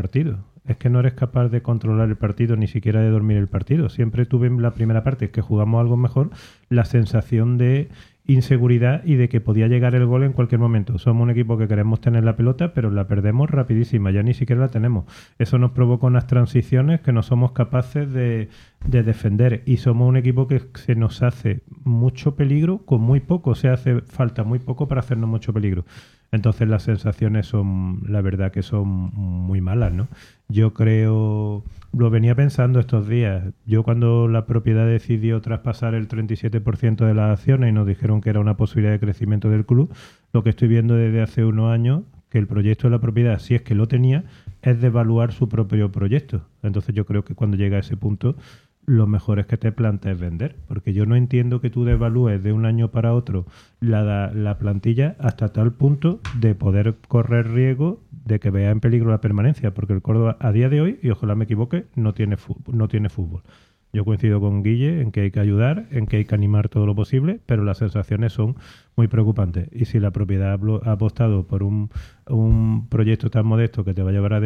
partido. Es que no eres capaz de controlar el partido, ni siquiera de dormir el partido. Siempre tuve en la primera parte, que jugamos algo mejor, la sensación de inseguridad y de que podía llegar el gol en cualquier momento. Somos un equipo que queremos tener la pelota, pero la perdemos rapidísima, ya ni siquiera la tenemos. Eso nos provoca unas transiciones que no somos capaces de defender, y somos un equipo que se nos hace mucho peligro con muy poco, se hace falta muy poco para hacernos mucho peligro. Entonces las sensaciones son, la verdad, que son muy malas, ¿no? Yo creo, lo venía pensando estos días, yo cuando la propiedad decidió traspasar el 37% de las acciones y nos dijeron que era una posibilidad de crecimiento del club, lo que estoy viendo desde hace unos años, que el proyecto de la propiedad, si es que lo tenía, es devaluar su propio proyecto. Entonces yo creo que cuando llega a ese punto, lo mejor es que te plantees vender, porque yo no entiendo que tú devalúes de un año para otro la plantilla hasta tal punto de poder correr riesgo de que vea en peligro la permanencia, porque el Córdoba a día de hoy, y ojalá me equivoque, no tiene fútbol. Yo coincido con Guille en que hay que ayudar, en que hay que animar todo lo posible, pero las sensaciones son muy preocupantes. Y si la propiedad ha apostado por un proyecto tan modesto que te va a llevar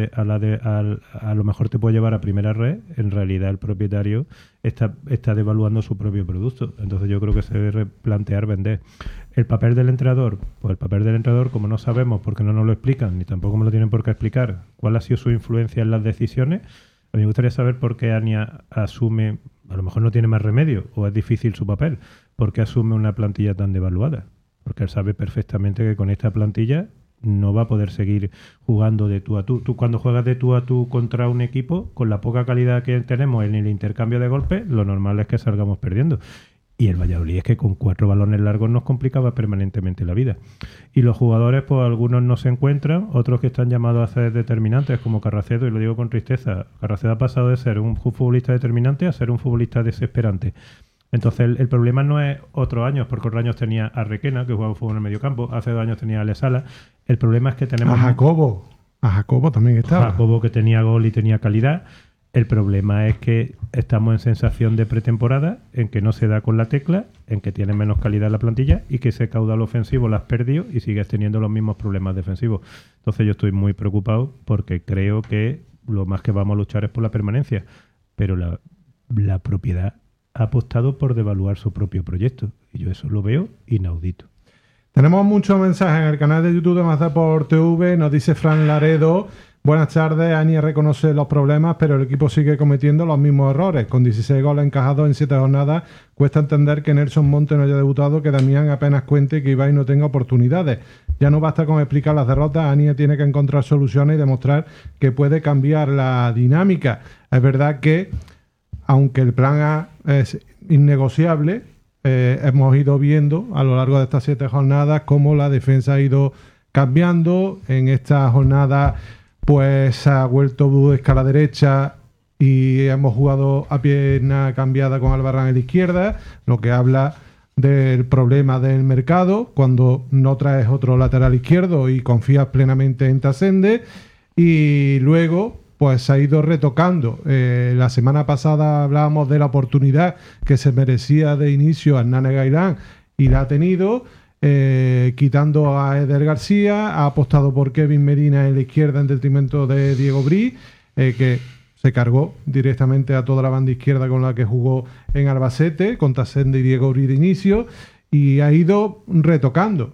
a lo mejor te puede llevar a primera red, en realidad el propietario está devaluando su propio producto. Entonces yo creo que se debe replantear vender. El papel del entrenador, pues el papel del entrenador, como no sabemos porque no nos lo explican, ni tampoco me lo tienen por qué explicar, cuál ha sido su influencia en las decisiones. A mí me gustaría saber por qué Ania asume, a lo mejor no tiene más remedio, o es difícil su papel, por qué asume una plantilla tan devaluada. Porque él sabe perfectamente que con esta plantilla no va a poder seguir jugando de tú a tú. Tú cuando juegas de tú a tú contra un equipo, con la poca calidad que tenemos en el intercambio de golpes, lo normal es que salgamos perdiendo. Y el Valladolid es que con 4 balones largos nos complicaba permanentemente la vida. Y los jugadores, pues algunos no se encuentran, otros que están llamados a ser determinantes, como Carracedo, y lo digo con tristeza, Carracedo ha pasado de ser un futbolista determinante a ser un futbolista desesperante. Entonces el problema no es otros años, porque otros años tenía a Requena, que jugaba fútbol en el medio campo, hace 2 años tenía a Lesala. El problema es que tenemos... A Jacobo también estaba. Jacobo, que tenía gol y tenía calidad. El problema es que estamos en sensación de pretemporada, en que no se da con la tecla, en que tiene menos calidad la plantilla y que ese caudal ofensivo lo has perdido y sigues teniendo los mismos problemas defensivos. Entonces yo estoy muy preocupado porque creo que lo más que vamos a luchar es por la permanencia, pero la propiedad ha apostado por devaluar su propio proyecto y yo eso lo veo inaudito. Tenemos muchos mensajes en el canal de YouTube de Mazaport TV. Nos dice Fran Laredo: buenas tardes, Ania reconoce los problemas, pero el equipo sigue cometiendo los mismos errores. Con 16 goles encajados en 7 jornadas, cuesta entender que Nelson Monte no haya debutado, que Damián apenas cuente, que Ibai no tenga oportunidades. Ya no basta con explicar las derrotas, Ania tiene que encontrar soluciones y demostrar que puede cambiar la dinámica. Es verdad que, aunque el plan A es innegociable, hemos ido viendo a lo largo de estas 7 jornadas cómo la defensa ha ido cambiando. En esta jornada pues ha vuelto Budesca a la derecha y hemos jugado a pierna cambiada con Albarrán a la izquierda, lo que habla del problema del mercado, cuando no traes otro lateral izquierdo y confías plenamente en Tasende. Y luego pues se ha ido retocando. La semana pasada hablábamos de la oportunidad que se merecía de inicio a Hernán Gailán y la ha tenido. Quitando a Eder García, ha apostado por Kevin Medina en la izquierda en detrimento de Diego Brí, que se cargó directamente a toda la banda izquierda con la que jugó en Albacete, con Tasende y Diego Brí de inicio, y ha ido retocando.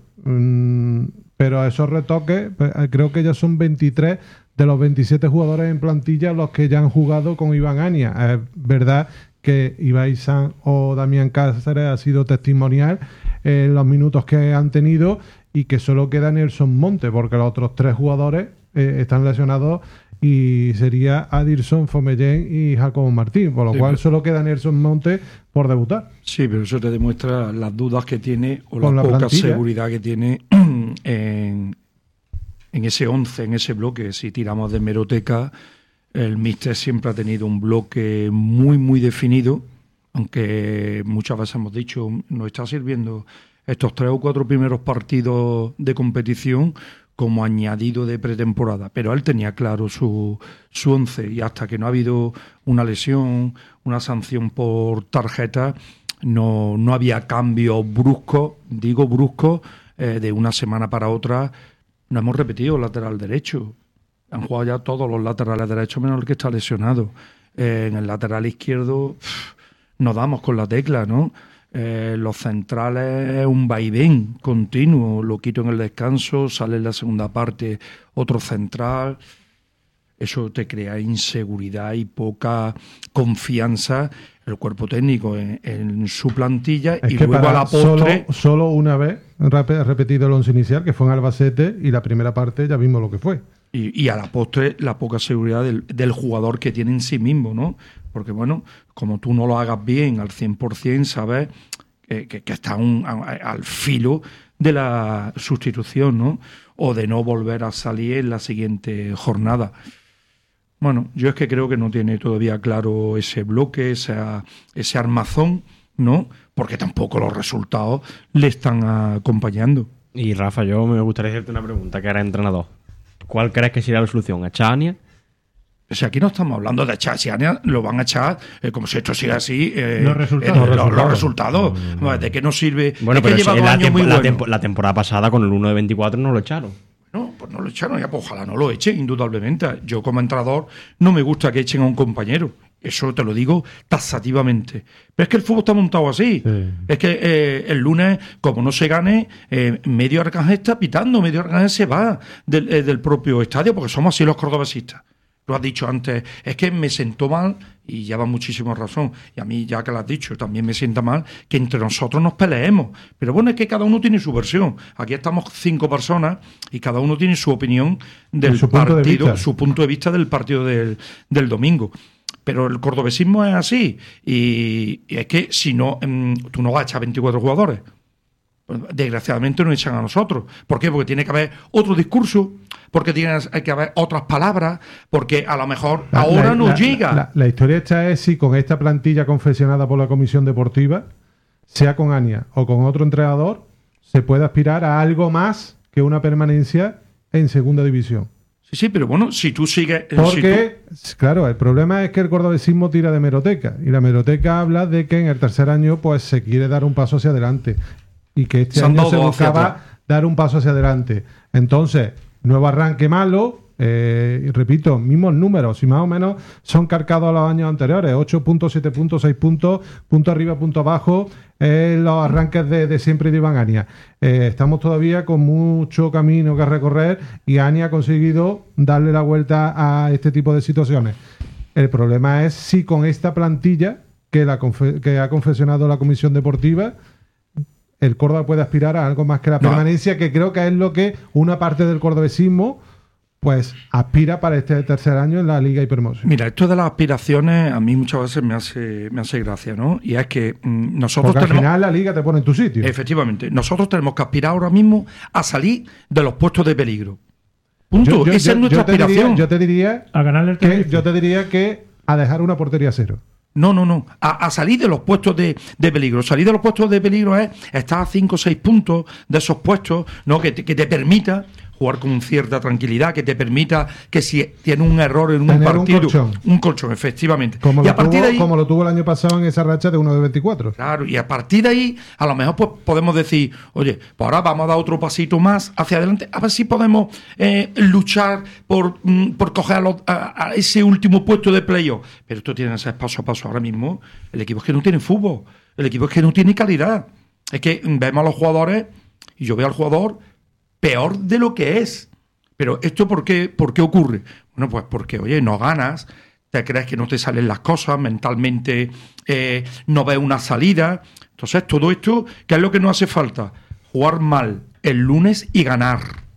Pero esos retoques, creo que ya son 23 de los 27 jugadores en plantilla los que ya han jugado con Iván Ania. Es verdad que Ibai San o Damián Cáceres ha sido testimonial en los minutos que han tenido y que solo queda Nelson Monte, porque los otros 3 jugadores están lesionados y sería Adirson, Fomellén y Jacobo Martín, por lo cual solo queda Nelson Monte por debutar. Sí, pero eso te demuestra las dudas que tiene o la poca seguridad que tiene en ese 11, en ese bloque. Si tiramos de hemeroteca, el míster siempre ha tenido un bloque muy, muy definido, aunque muchas veces hemos dicho, nos está sirviendo estos 3 o 4 primeros partidos de competición como añadido de pretemporada, pero él tenía claro su 11 y hasta que no ha habido una lesión, una sanción por tarjeta, no había cambios bruscos, de una semana para otra. No hemos repetido lateral derecho. Han jugado ya todos los laterales derechos menos el que está lesionado. En el lateral izquierdo nos damos con la tecla, ¿no? Los centrales es un vaivén continuo, lo quito en el descanso, sale en la segunda parte otro central. Eso te crea inseguridad y poca confianza el cuerpo técnico en su plantilla. Es y que luego a la postre... Solo una vez repetido el once inicial, que fue en Albacete, y la primera parte ya vimos lo que fue. Y a la postre la poca seguridad del jugador que tiene en sí mismo, ¿no? Porque, bueno, como tú no lo hagas bien al 100%, sabes que está al filo de la sustitución, ¿no? O de no volver a salir en la siguiente jornada. Bueno, yo es que creo que no tiene todavía claro ese bloque, ese armazón, ¿no? Porque tampoco los resultados le están acompañando. Y Rafa, yo me gustaría hacerte una pregunta, que eres entrenador. ¿Cuál crees que sería la solución? ¿Echar a Ania? O sea, aquí no estamos hablando de echar. Si a Ania lo van a echar, como si esto siga así. Los resultados. ¿De qué nos sirve? Bueno, es pero que lleva 2 años muy buenos. La temporada pasada con el 1 de 24 no lo echaron. No, pues no lo echaron, ya pues ojalá no lo echen, indudablemente. Yo como entrenador no me gusta que echen a un compañero. Eso te lo digo taxativamente. Pero es que el fútbol está montado así. Sí. Es que el lunes, como no se gane, medio Arcángel está pitando, medio Arcángel se va del propio estadio, porque somos así los cordobesistas. Lo has dicho antes, es que me sentó mal, y lleva muchísima razón, y a mí, ya que lo has dicho, también me sienta mal que entre nosotros nos peleemos. Pero bueno, es que cada uno tiene su versión. Aquí estamos 5 personas y cada uno tiene su opinión del partido, su punto de vista del partido del domingo. Pero el cordobesismo es así, y es que si no, tú no vas a echar 24 jugadores. Desgraciadamente nos echan a nosotros. ¿Por qué? Porque tiene que haber otro discurso, porque hay que haber otras palabras, porque a lo mejor ahora no llega. La historia esta es si con esta plantilla confeccionada por la Comisión Deportiva, sea con Ania o con otro entrenador, se puede aspirar a algo más que una permanencia en segunda división. Sí, pero bueno, si tú sigues... Porque, claro, el problema es que el cordobesismo tira de hemeroteca, y la hemeroteca habla de que en el tercer año pues se quiere dar un paso hacia adelante, y que este año se buscaba dar un paso hacia adelante. Entonces, nuevo arranque malo, y repito, mismos números, y más o menos son calcados a los años anteriores: 8 puntos, 7 puntos, 6 puntos, punto arriba, punto abajo, los arranques de siempre de Iván Ania. Estamos todavía con mucho camino que recorrer, y Ania ha conseguido darle la vuelta a este tipo de situaciones. El problema es si con esta plantilla que ha confeccionado la Comisión Deportiva, el Córdoba puede aspirar a algo más que la permanencia, que creo que es lo que una parte del cordobesismo pues aspira para este tercer año en la Liga Hipermotion. Mira, esto de las aspiraciones a mí muchas veces me hace gracia, ¿no? Y es que nosotros porque al final la Liga te pone en tu sitio. Efectivamente. Nosotros tenemos que aspirar ahora mismo a salir de los puestos de peligro. Punto. Esa es nuestra aspiración. Yo te diría a ganarle el que a dejar una portería cero. No. A salir de los puestos de peligro. Salir de los puestos de peligro es estar a 5 o 6 puntos de esos puestos, ¿no? Que te permita jugar con cierta tranquilidad, que te permita que si tiene un error en un partido, un colchón, efectivamente. Como lo tuvo el año pasado en esa racha de 1 de 24. Claro, y a partir de ahí, a lo mejor pues podemos decir, oye, pues ahora vamos a dar otro pasito más hacia adelante, a ver si podemos luchar por coger a ese último puesto de playoff. Pero esto tiene que ser paso a paso. Ahora mismo el equipo es que no tiene fútbol, el equipo es que no tiene calidad. Es que vemos a los jugadores, y yo veo al jugador peor de lo que es. Pero ¿esto por qué ocurre? Bueno, pues porque, oye, no ganas, te crees que no te salen las cosas, mentalmente no ves una salida. Entonces, todo esto, ¿qué es lo que nos hace falta? Jugar mal el lunes y ganar.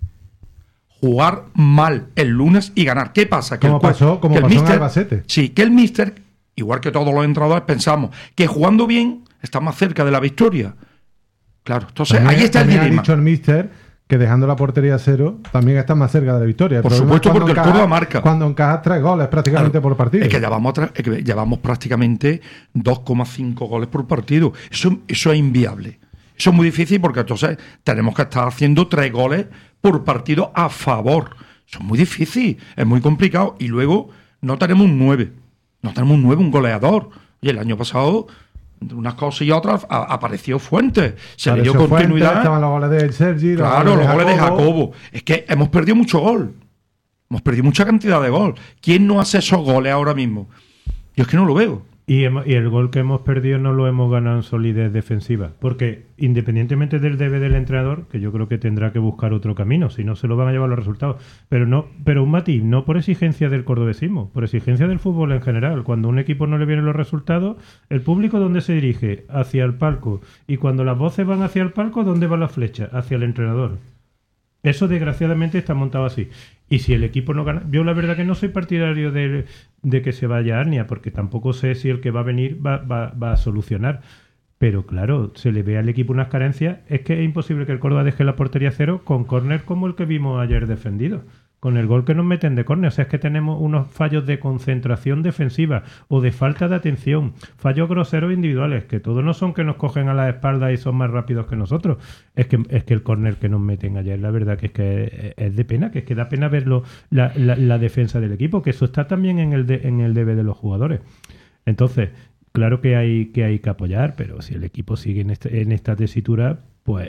Jugar mal el lunes y ganar. ¿Qué pasa? Como pasó en Albacete. Sí, que el míster, igual que todos los entrenadores, pensamos que jugando bien está más cerca de la victoria. Claro, entonces ahí está el dilema. Ha dicho el míster que dejando la portería cero también estás más cerca de la victoria. Por supuesto, porque el Córdoba marca. Cuando encajas 3 goles prácticamente por partido. Es que llevamos prácticamente 2,5 goles por partido. Eso es inviable. Eso es muy difícil, porque entonces tenemos que estar haciendo 3 goles por partido a favor. Eso es muy difícil, es muy complicado. Y luego no tenemos un 9. No tenemos un 9, un goleador. Y el año pasado, entre unas cosas y otras, apareció Fuentes. Se le dio continuidad. Estaban los goles de Sergi. Claro, los goles de Jacobo. Es que hemos perdido mucho gol. Hemos perdido mucha cantidad de gol. ¿Quién no hace esos goles ahora mismo? Yo es que no lo veo. Y el gol que hemos perdido no lo hemos ganado en solidez defensiva. Porque independientemente del debe del entrenador, que yo creo que tendrá que buscar otro camino, si no se lo van a llevar los resultados. Pero un matiz, no por exigencia del cordobesismo, por exigencia del fútbol en general. Cuando a un equipo no le vienen los resultados, el público ¿dónde se dirige? Hacia el palco. Y cuando las voces van hacia el palco, ¿dónde va la flecha? Hacia el entrenador. Eso desgraciadamente está montado así. Y si el equipo no gana... Yo la verdad que no soy partidario de que se vaya Arnia, porque tampoco sé si el que va a venir va a solucionar. Pero claro, se le ve al equipo unas carencias. Es que es imposible que el Córdoba deje la portería cero con córner como el que vimos ayer defendido. Con el gol que nos meten de córner. O sea, es que tenemos unos fallos de concentración defensiva o de falta de atención. Fallos groseros individuales, que todos no son que nos cogen a la espalda y son más rápidos que nosotros. Es que el córner que nos meten ayer, la verdad que es de pena, que es que da pena verlo la defensa del equipo, que eso está también en el debe de los jugadores. Entonces, claro que hay que apoyar, pero si el equipo sigue en esta tesitura, pues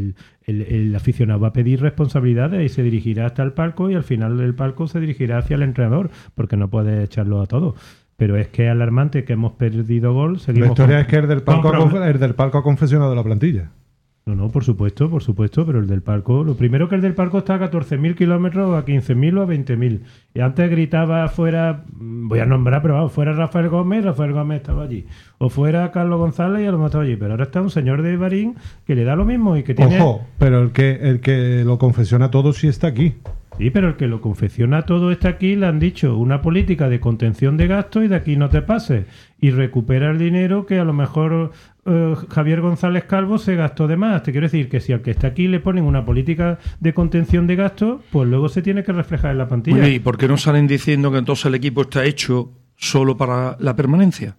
el aficionado va a pedir responsabilidades y se dirigirá hasta el palco y al final del palco se dirigirá hacia el entrenador, porque no puede echarlo a todos. Pero es que es alarmante que hemos perdido gol. La historia es que el del palco ha confesionado la plantilla. No, por supuesto, pero el del palco... Lo primero que el del palco está a 14.000 kilómetros, a 15.000 o a 20.000. Y antes gritaba fuera, voy a nombrar, pero vamos, fuera Rafael Gómez estaba allí. O fuera Carlos González y a lo mejor estaba allí. Pero ahora está un señor de Barín que le da lo mismo y que tiene... Ojo, pero el que lo confesiona todo sí está aquí. Sí, pero el que lo confecciona todo está aquí, le han dicho una política de contención de gastos y de aquí no te pases. Y recupera el dinero que a lo mejor Javier González Calvo se gastó de más. Te quiero decir que si al que está aquí le ponen una política de contención de gastos, pues luego se tiene que reflejar en la plantilla. Oye, ¿y por qué no salen diciendo que entonces el equipo está hecho solo para la permanencia?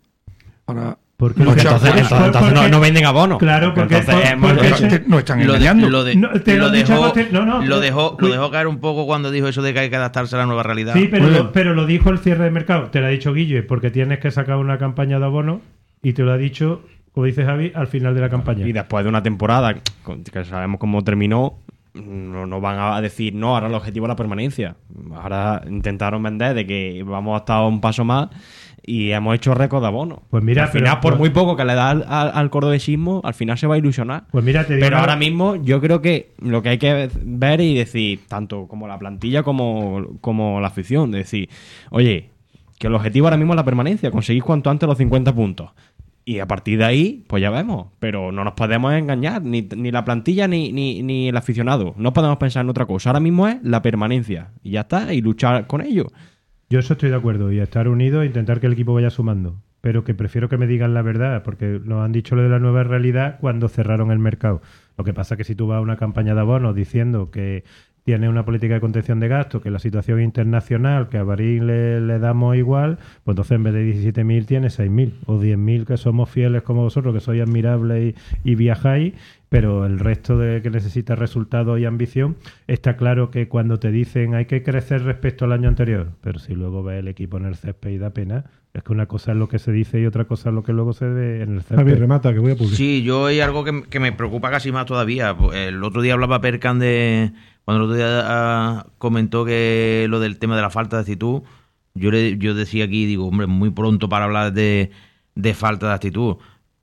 Porque entonces no venden abonos. Claro, porque no están engañando. Lo dejó caer un poco cuando dijo eso de que hay que adaptarse a la nueva realidad. Sí, pero lo dijo el cierre de mercado. Te lo ha dicho Guille, porque tienes que sacar una campaña de abonos y te lo ha dicho, como dice Javi, al final de la campaña. Y después de una temporada que sabemos cómo terminó, no van a decir, no, ahora el objetivo es la permanencia. Ahora intentaron vender de que vamos a estar un paso más y hemos hecho récord de abonos. Pues mira, al final, por muy poco que le da al cordobesismo, al final se va a ilusionar. Pues mira, pero ahora mismo yo creo que lo que hay que ver y decir, tanto como la plantilla como la afición, decir, oye, que el objetivo ahora mismo es la permanencia, conseguir cuanto antes los 50 puntos. Y a partir de ahí, pues ya vemos. Pero no nos podemos engañar, ni la plantilla ni el aficionado. No podemos pensar en otra cosa. Ahora mismo es la permanencia. Y ya está, y luchar con ello. Yo eso estoy de acuerdo. Y estar unidos e intentar que el equipo vaya sumando. Pero que prefiero que me digan la verdad, porque nos han dicho lo de la nueva realidad cuando cerraron el mercado. Lo que pasa es que si tú vas a una campaña de abonos diciendo que tiene una política de contención de gastos, que la situación internacional, que a Barín le damos igual, pues entonces en vez de 17.000 tiene 6.000 o 10.000 que somos fieles como vosotros, que sois admirables y viajáis, pero el resto de que necesita resultados y ambición, está claro que cuando te dicen hay que crecer respecto al año anterior, pero si luego ves el equipo en el césped y da pena, es que una cosa es lo que se dice y otra cosa es lo que luego se ve en el césped. Javier, remata, que voy a publicar. Sí, yo hay algo que me preocupa casi más todavía. El otro día hablaba Percan cuando el otro día comentó que lo del tema de la falta de actitud, yo decía aquí, digo, hombre, muy pronto para hablar de falta de actitud,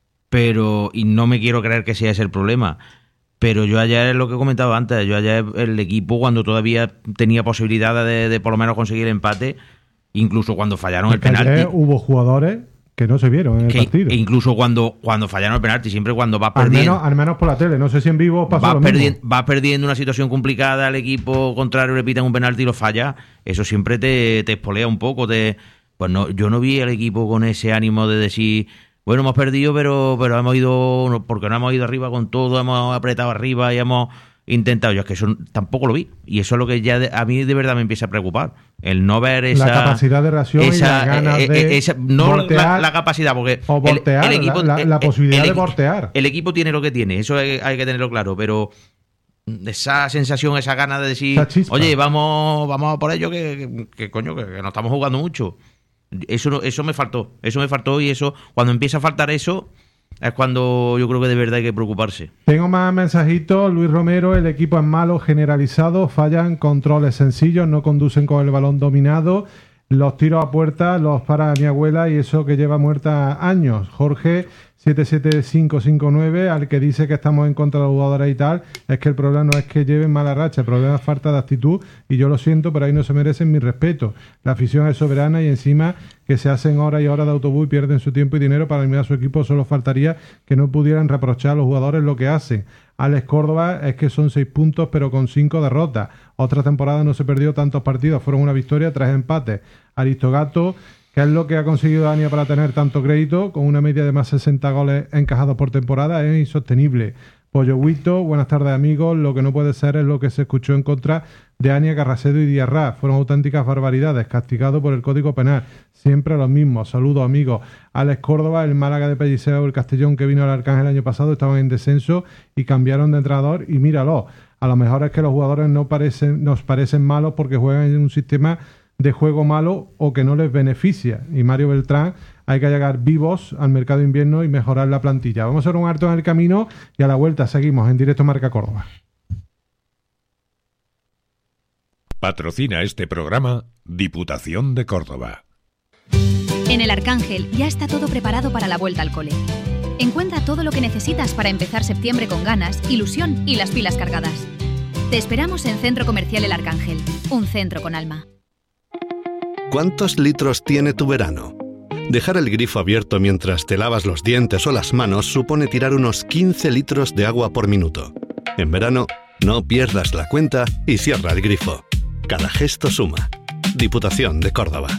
pero, y no me quiero creer que sea ese el problema, pero yo ayer, es lo que he comentado antes, yo ayer el equipo cuando todavía tenía posibilidad de por lo menos conseguir el empate, incluso cuando fallaron el penalti. Hubo jugadores que no se vieron en el partido. E incluso cuando fallaron el penalti, siempre cuando va perdiendo... Al menos por la tele, no sé si en vivo pasó lo mismo. Va perdiendo una situación complicada, el equipo contrario le pitan un penalti y lo falla, eso siempre te espolea un poco. Pues no, yo no vi al equipo con ese ánimo de decir, bueno, hemos perdido, pero hemos ido, porque no hemos ido arriba con todo, hemos apretado arriba y hemos intentado. Yo es que eso tampoco lo vi, y eso es lo que ya a mí de verdad me empieza a preocupar, el no ver esa la capacidad de reacción y las ganas de no voltear, la capacidad, porque o voltear, el equipo, la posibilidad de voltear. El equipo tiene lo que tiene, eso hay que tenerlo claro, pero esa sensación, esa gana de decir, oye, vamos a por ello, que coño, que no estamos jugando mucho. Eso me faltó, y eso, cuando empieza a faltar eso, es cuando yo creo que de verdad hay que preocuparse. Tengo más mensajitos. Luis Romero, el equipo es malo, generalizado, fallan controles sencillos, no conducen con el balón dominado, los tiros a puerta los para mi abuela y eso que lleva muerta años. Jorge 77559, al que dice que estamos en contra de los jugadores y tal, es que el problema no es que lleven mala racha, el problema es falta de actitud y yo lo siento, pero ahí no se merecen mi respeto. La afición es soberana y encima que se hacen horas y horas de autobús y pierden su tiempo y dinero para animar a su equipo, solo faltaría que no pudieran reprochar a los jugadores lo que hacen. Alex Córdoba es que son 6 puntos pero con 5 derrotas. Otra temporada no se perdió tantos partidos, fueron una victoria, 3 empates. Aristogato, ¿qué es lo que ha conseguido Dania para tener tanto crédito? Con una media de más 60 goles encajados por temporada es insostenible. Pollo Huito, buenas tardes amigos. Lo que no puede ser es lo que se escuchó en contra de Ania, Carracedo y Diarra. Fueron auténticas barbaridades, castigado por el Código Penal. Siempre los mismos. Saludos amigos. Alex Córdoba, el Málaga de Pelliceo, el Castellón que vino al Arcángel el año pasado, estaban en descenso y cambiaron de entrenador y míralo. A lo mejor es que los jugadores nos parecen malos porque juegan en un sistema de juego malo o que no les beneficia. Y Mario Beltrán, hay que llegar vivos al mercado de invierno y mejorar la plantilla. Vamos a hacer un alto en el camino y a la vuelta seguimos en directo Marca Córdoba. Patrocina este programa Diputación de Córdoba. En el Arcángel ya está todo preparado para la vuelta al cole. Encuentra todo lo que necesitas para empezar septiembre con ganas, ilusión y las pilas cargadas. Te esperamos en Centro Comercial El Arcángel, un centro con alma. ¿Cuántos litros tiene tu verano? Dejar el grifo abierto mientras te lavas los dientes o las manos supone tirar unos 15 litros de agua por minuto. En verano, no pierdas la cuenta y cierra el grifo. Cada gesto suma. Diputación de Córdoba.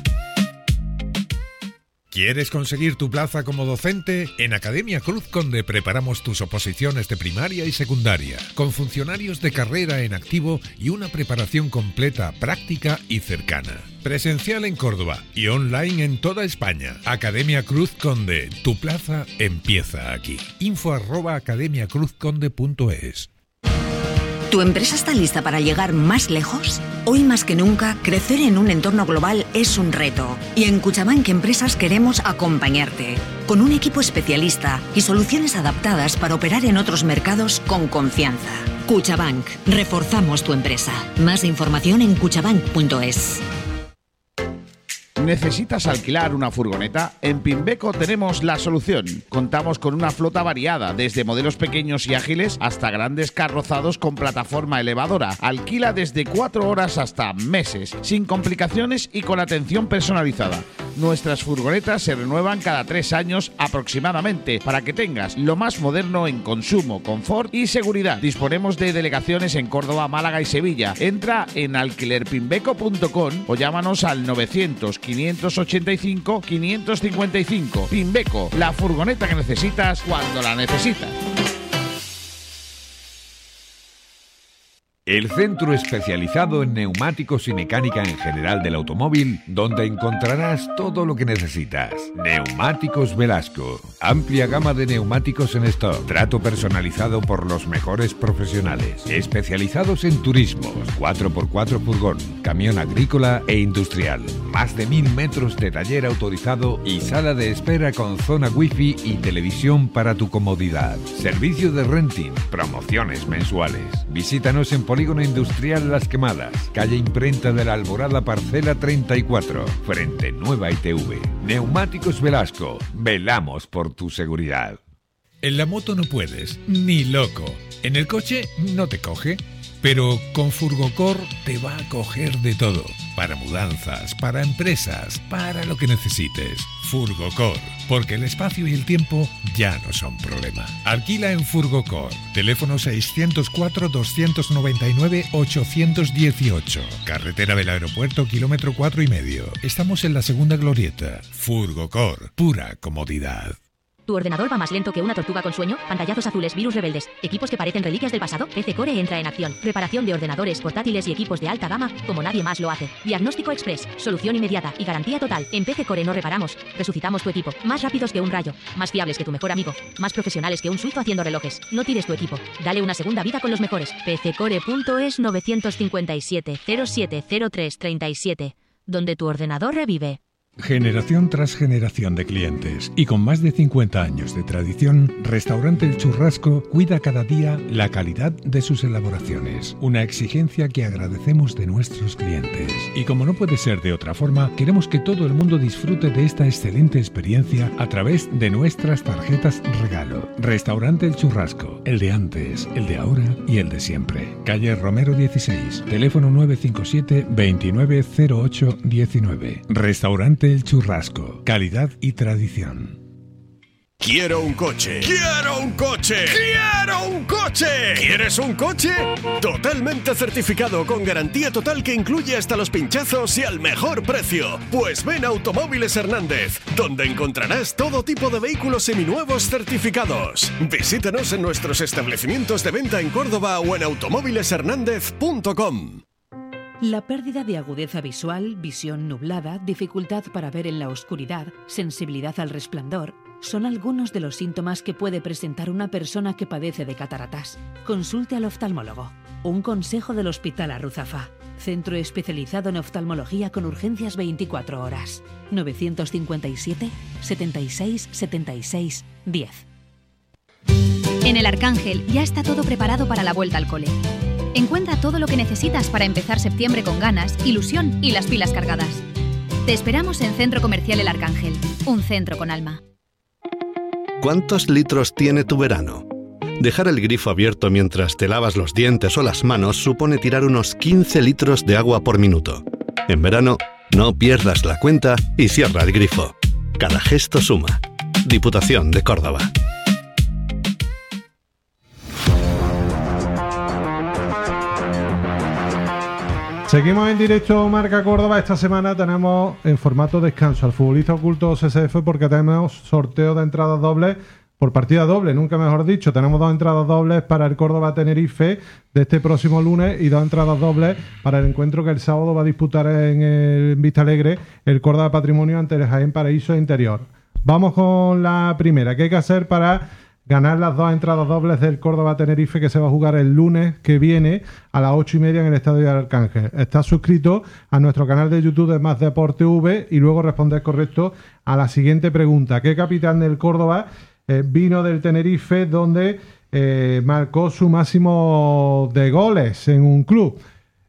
¿Quieres conseguir tu plaza como docente? En Academia Cruz Conde preparamos tus oposiciones de primaria y secundaria, con funcionarios de carrera en activo y una preparación completa, práctica y cercana. Presencial en Córdoba y online en toda España. Academia Cruz Conde, tu plaza empieza aquí. info@academiacruzconde.es. ¿Tu empresa está lista para llegar más lejos? Hoy más que nunca, crecer en un entorno global es un reto. Y en Cuchabank Empresas queremos acompañarte. Con un equipo especialista y soluciones adaptadas para operar en otros mercados con confianza. Cuchabank. Reforzamos tu empresa. Más información en cuchabank.es. ¿Necesitas alquilar una furgoneta? En Pimbeco tenemos la solución. Contamos con una flota variada, desde modelos pequeños y ágiles hasta grandes carrozados con plataforma elevadora. Alquila desde 4 horas hasta meses, sin complicaciones y con atención personalizada. Nuestras furgonetas se renuevan cada 3 años aproximadamente, para que tengas lo más moderno en consumo, confort y seguridad. Disponemos de delegaciones en Córdoba, Málaga y Sevilla. Entra en alquilerpimbeco.com o llámanos al 900-585-555. Pimbeco, la furgoneta que necesitas cuando la necesitas. El centro especializado en neumáticos y mecánica en general del automóvil, donde encontrarás todo lo que necesitas. Neumáticos Velasco. Amplia gama de neumáticos en stock. Trato personalizado por los mejores profesionales. Especializados en turismos, 4x4 furgón, camión agrícola e industrial. Más de 1000 metros de taller autorizado y sala de espera con zona wifi y televisión para tu comodidad. Servicio de renting, promociones mensuales. Visítanos en Polígono Industrial Las Quemadas, calle Imprenta de la Alborada, parcela 34, frente Nueva ITV. Neumáticos Velasco, velamos por tu seguridad. En la moto no puedes, ni loco. En el coche no te coge, pero con Furgocor te va a coger de todo. Para mudanzas, para empresas, para lo que necesites. Furgocor, porque el espacio y el tiempo ya no son problema. Alquila en Furgocor. Teléfono 604-299-818. Carretera del Aeropuerto, kilómetro 4,5. Estamos en la segunda glorieta. Furgocor, pura comodidad. ¿Tu ordenador va más lento que una tortuga con sueño? Pantallazos azules, virus rebeldes, equipos que parecen reliquias del pasado. PC Core entra en acción. Reparación de ordenadores, portátiles y equipos de alta gama como nadie más lo hace. Diagnóstico express, solución inmediata y garantía total. En PC Core no reparamos, resucitamos tu equipo. Más rápidos que un rayo, más fiables que tu mejor amigo, más profesionales que un suizo haciendo relojes. No tires tu equipo, dale una segunda vida con los mejores. PCcore.es 957 070337, donde tu ordenador revive. Generación tras generación de clientes y con más de 50 años de tradición, Restaurante El Churrasco cuida cada día la calidad de sus elaboraciones, una exigencia que agradecemos de nuestros clientes. Y como no puede ser de otra forma, queremos que todo el mundo disfrute de esta excelente experiencia a través de nuestras tarjetas regalo. Restaurante El Churrasco, el de antes, el de ahora y el de siempre. Calle Romero 16, teléfono 957 2908 19. Restaurante El Churrasco, calidad y tradición. Quiero un coche. ¡Quiero un coche! ¡Quiero un coche! ¿Quieres un coche? Totalmente certificado, con garantía total que incluye hasta los pinchazos y al mejor precio. Pues ven a Automóviles Hernández, donde encontrarás todo tipo de vehículos seminuevos certificados. Visítanos en nuestros establecimientos de venta en Córdoba o en automóvileshernandez.com. La pérdida de agudeza visual, visión nublada, dificultad para ver en la oscuridad, sensibilidad al resplandor, son algunos de los síntomas que puede presentar una persona que padece de cataratas. Consulte al oftalmólogo. Un consejo del Hospital Arruzafa. Centro especializado en oftalmología con urgencias 24 horas. 957 76 76 10. En el Arcángel ya está todo preparado para la vuelta al cole. Encuentra todo lo que necesitas para empezar septiembre con ganas, ilusión y las pilas cargadas. Te esperamos en Centro Comercial El Arcángel, un centro con alma. ¿Cuántos litros tiene tu verano? Dejar el grifo abierto mientras te lavas los dientes o las manos supone tirar unos 15 litros de agua por minuto. En verano, no pierdas la cuenta y cierra el grifo. Cada gesto suma. Diputación de Córdoba. Seguimos en directo Marca Córdoba. Esta semana tenemos en formato descanso al futbolista oculto CSF porque tenemos sorteo de entradas dobles por partida doble, nunca mejor dicho. Tenemos 2 entradas dobles para el Córdoba Tenerife de este próximo lunes y 2 entradas dobles para el encuentro que el sábado va a disputar en el Vista Alegre el Córdoba Patrimonio ante el Jaén Paraíso Interior. Vamos con la primera. ¿Qué hay que hacer para ganar las 2 entradas dobles del Córdoba Tenerife que se va a jugar el lunes que viene a las 8:30 en el Estadio de Arcángel? Estás suscrito a nuestro canal de YouTube de Más Deporte V y luego responder correcto a la siguiente pregunta. ¿Qué capitán del Córdoba vino del Tenerife donde marcó su máximo de goles en un club?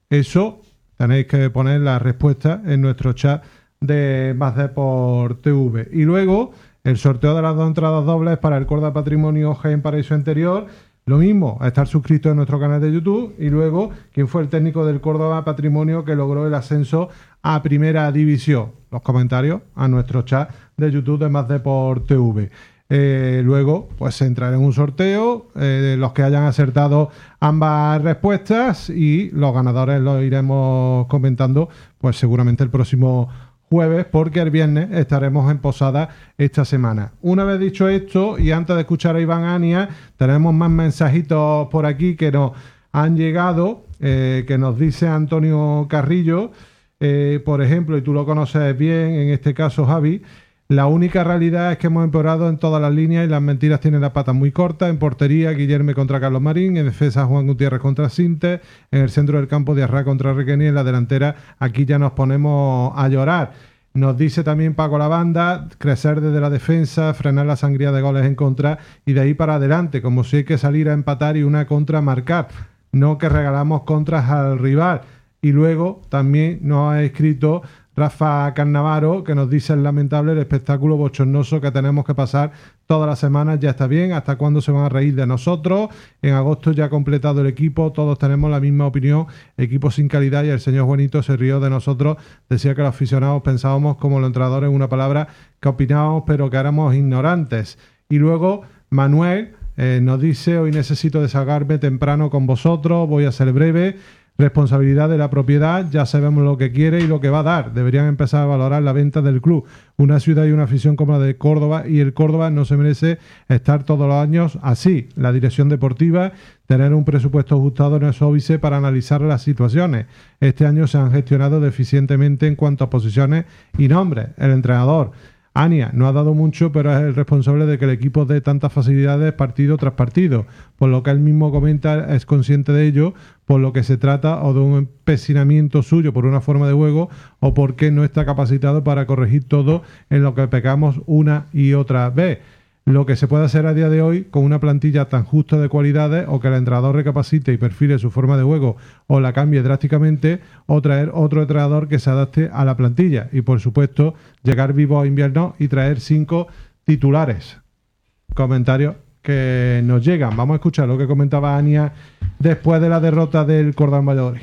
Eso tenéis que poner la respuesta en nuestro chat de Más Deporte V. Y luego el sorteo de las 2 entradas dobles para el Córdoba Patrimonio Jaén Paraíso Interior. Lo mismo, a estar suscrito en nuestro canal de YouTube. Y luego, ¿quién fue el técnico del Córdoba Patrimonio que logró el ascenso a Primera División? Los comentarios a nuestro chat de YouTube de Más Deporte V. Luego, pues entrará en un sorteo, los que hayan acertado ambas respuestas, y los ganadores los iremos comentando pues seguramente el próximo jueves, porque el viernes estaremos en Posada esta semana. Una vez dicho esto, y antes de escuchar a Iván Ania, tenemos más mensajitos por aquí que nos han llegado, que nos dice Antonio Carrillo, por ejemplo, y tú lo conoces bien, en este caso Javi: la única realidad es que hemos empeorado en todas las líneas y las mentiras tienen las patas muy cortas. En portería, Guillermo contra Carlos Marín. En defensa, Juan Gutiérrez contra Sintes. En el centro del campo, Diarra contra Requeni. En la delantera, aquí ya nos ponemos a llorar. Nos dice también Paco Lavanda: crecer desde la defensa, frenar la sangría de goles en contra y de ahí para adelante, como si hay que salir a empatar y una contra marcar, no que regalamos contras al rival. Y luego también nos ha escrito Rafa Carnavaro, que nos dice: es lamentable el espectáculo bochornoso que tenemos que pasar todas las semanas. Ya está bien, ¿hasta cuándo se van a reír de nosotros? En agosto ya ha completado el equipo, todos tenemos la misma opinión, equipo sin calidad, y el señor Juanito se rió de nosotros, decía que los aficionados pensábamos como los entrenadores, en una palabra, que opinábamos pero que éramos ignorantes. Y luego Manuel nos dice: hoy necesito desahogarme temprano con vosotros, voy a ser breve. Responsabilidad de la propiedad, ya sabemos lo que quiere y lo que va a dar. Deberían empezar a valorar la venta del club. Una ciudad y una afición como la de Córdoba, y el Córdoba no se merece estar todos los años así. La dirección deportiva, tener un presupuesto ajustado no es óbice para analizar las situaciones. Este año se han gestionado deficientemente en cuanto a posiciones y nombres. El entrenador Ania no ha dado mucho, pero es el responsable de que el equipo dé tantas facilidades partido tras partido, por lo que él mismo comenta, es consciente de ello, por lo que se trata o de un empecinamiento suyo por una forma de juego o porque no está capacitado para corregir todo en lo que pecamos una y otra vez. Lo que se puede hacer a día de hoy con una plantilla tan justa de cualidades, o que el entrenador recapacite y perfile su forma de juego o la cambie drásticamente, o traer otro entrenador que se adapte a la plantilla y, por supuesto, llegar vivo a invierno y traer 5 titulares. Comentarios que nos llegan. Vamos a escuchar lo que comentaba Ania después de la derrota del Córdoba en Valladolid.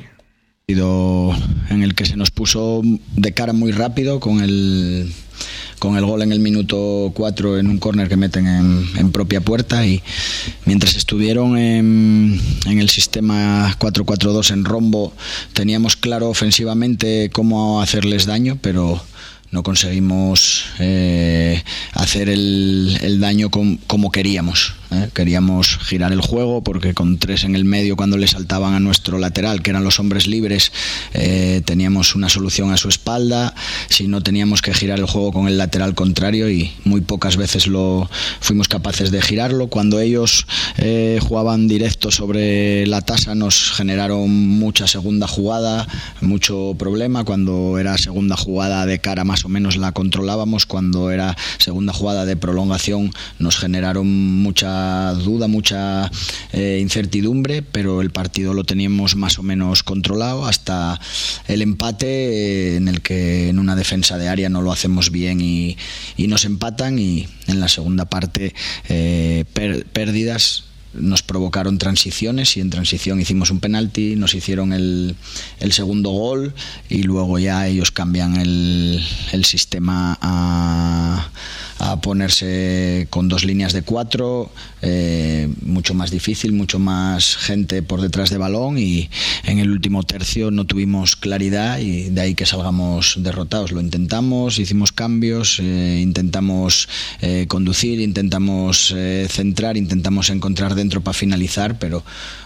En el que se nos puso de cara muy rápido con el gol en el minuto 4 en un córner que meten en propia puerta, y mientras estuvieron en el sistema 4-4-2 en rombo teníamos claro ofensivamente cómo hacerles daño, pero no conseguimos hacer el daño como queríamos. Queríamos girar el juego porque con 3 en el medio, cuando le saltaban a nuestro lateral, que eran los hombres libres, teníamos una solución a su espalda. Si no, teníamos que girar el juego con el lateral contrario, y muy pocas veces lo fuimos capaces de girarlo. Cuando ellos jugaban directo sobre la tasa, nos generaron mucha segunda jugada, mucho problema. Cuando era segunda jugada de cara, más o menos la controlábamos. Cuando era segunda jugada de prolongación, nos generaron mucha duda, mucha incertidumbre, pero el partido lo teníamos más o menos controlado hasta el empate, en el que en una defensa de área no lo hacemos bien y nos empatan, y en la segunda parte pérdidas nos provocaron transiciones, y en transición hicimos un penalti, nos hicieron el segundo gol, y luego ya ellos cambian el sistema a ponerse con 2 líneas de 4, mucho más difícil, mucho más gente por detrás de balón, y en el último tercio no tuvimos claridad, y de ahí que salgamos derrotados. Lo intentamos, hicimos cambios, intentamos conducir, intentamos centrar, intentamos encontrar dentro para finalizar, pero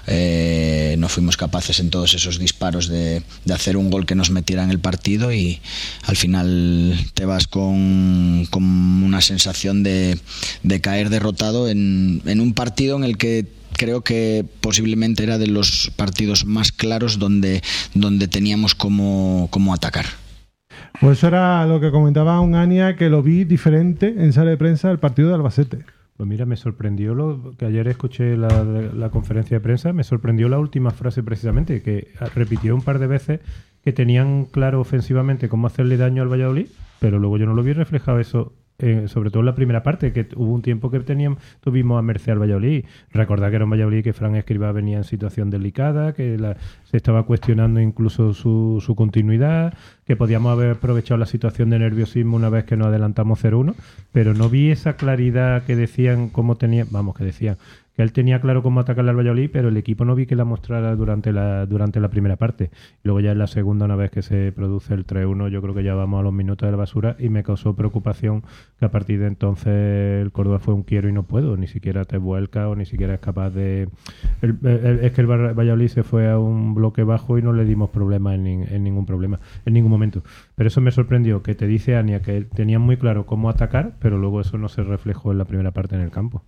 no fuimos capaces en todos esos disparos de hacer un gol que nos metiera en el partido, y al final te vas con una sensación de caer derrotado en un partido en el que creo que posiblemente era de los partidos más claros donde teníamos cómo atacar. Pues eso era lo que comentaba un Ania, que lo vi diferente en sala de prensa del partido de Albacete. Pues mira, me sorprendió que ayer escuché la conferencia de prensa, me sorprendió la última frase precisamente, que repitió un par de veces que tenían claro ofensivamente cómo hacerle daño al Valladolid, pero luego yo no lo vi reflejado eso, sobre todo en la primera parte, que hubo un tiempo que tuvimos a merced al Valladolid. Recordad que era un Valladolid que Fran Escribá venía en situación delicada, que se estaba cuestionando incluso su continuidad, que podíamos haber aprovechado la situación de nerviosismo una vez que nos adelantamos 0-1, pero no vi esa claridad que decían que él tenía claro cómo atacarle al Valladolid, pero el equipo no vi que la mostrara durante la primera parte. Luego ya en la segunda, una vez que se produce el 3-1, yo creo que ya vamos a los minutos de la basura, y me causó preocupación que a partir de entonces el Córdoba fue un quiero y no puedo, ni siquiera te vuelca o ni siquiera es capaz de... Es que el Valladolid se fue a un bloque bajo y no le dimos problema en ningún momento. Pero eso me sorprendió, que te dice Ania que tenían muy claro cómo atacar, pero luego eso no se reflejó en la primera parte en el campo.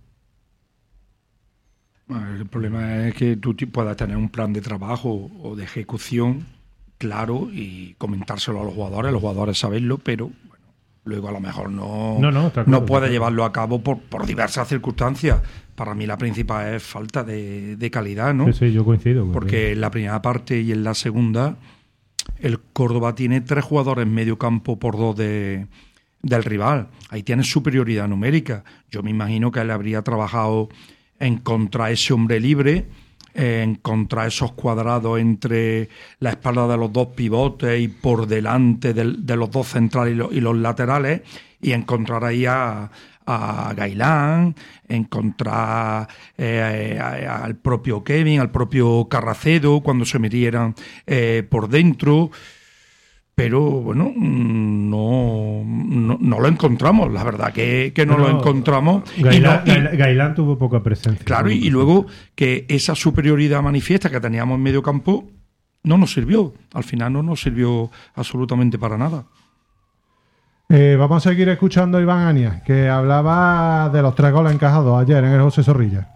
El problema es que tú puedas tener un plan de trabajo o de ejecución claro y comentárselo a los jugadores saberlo, pero bueno, luego a lo mejor no puedes llevarlo a cabo por diversas circunstancias. Para mí la principal es falta de calidad, ¿no? Sí, yo coincido. Porque en la primera parte y en la segunda el Córdoba tiene 3 jugadores en medio campo por 2 del rival. Ahí tiene superioridad numérica. Yo me imagino que él habría trabajado en contra ese hombre libre, en contra esos cuadrados entre la espalda de los 2 pivotes y por delante de los 2 centrales y los laterales, y encontrar ahí a Gailán, encontrar al propio Kevin, al propio Carracedo cuando se metieran por dentro. Pero bueno, no lo encontramos, la verdad que no lo encontramos. Gailán tuvo poca presencia. Claro, y luego que esa superioridad manifiesta que teníamos en medio campo no nos sirvió, al final no nos sirvió absolutamente para nada. Vamos a seguir escuchando a Iván Ania, que hablaba de los 3 goles encajados ayer en el José Zorrilla.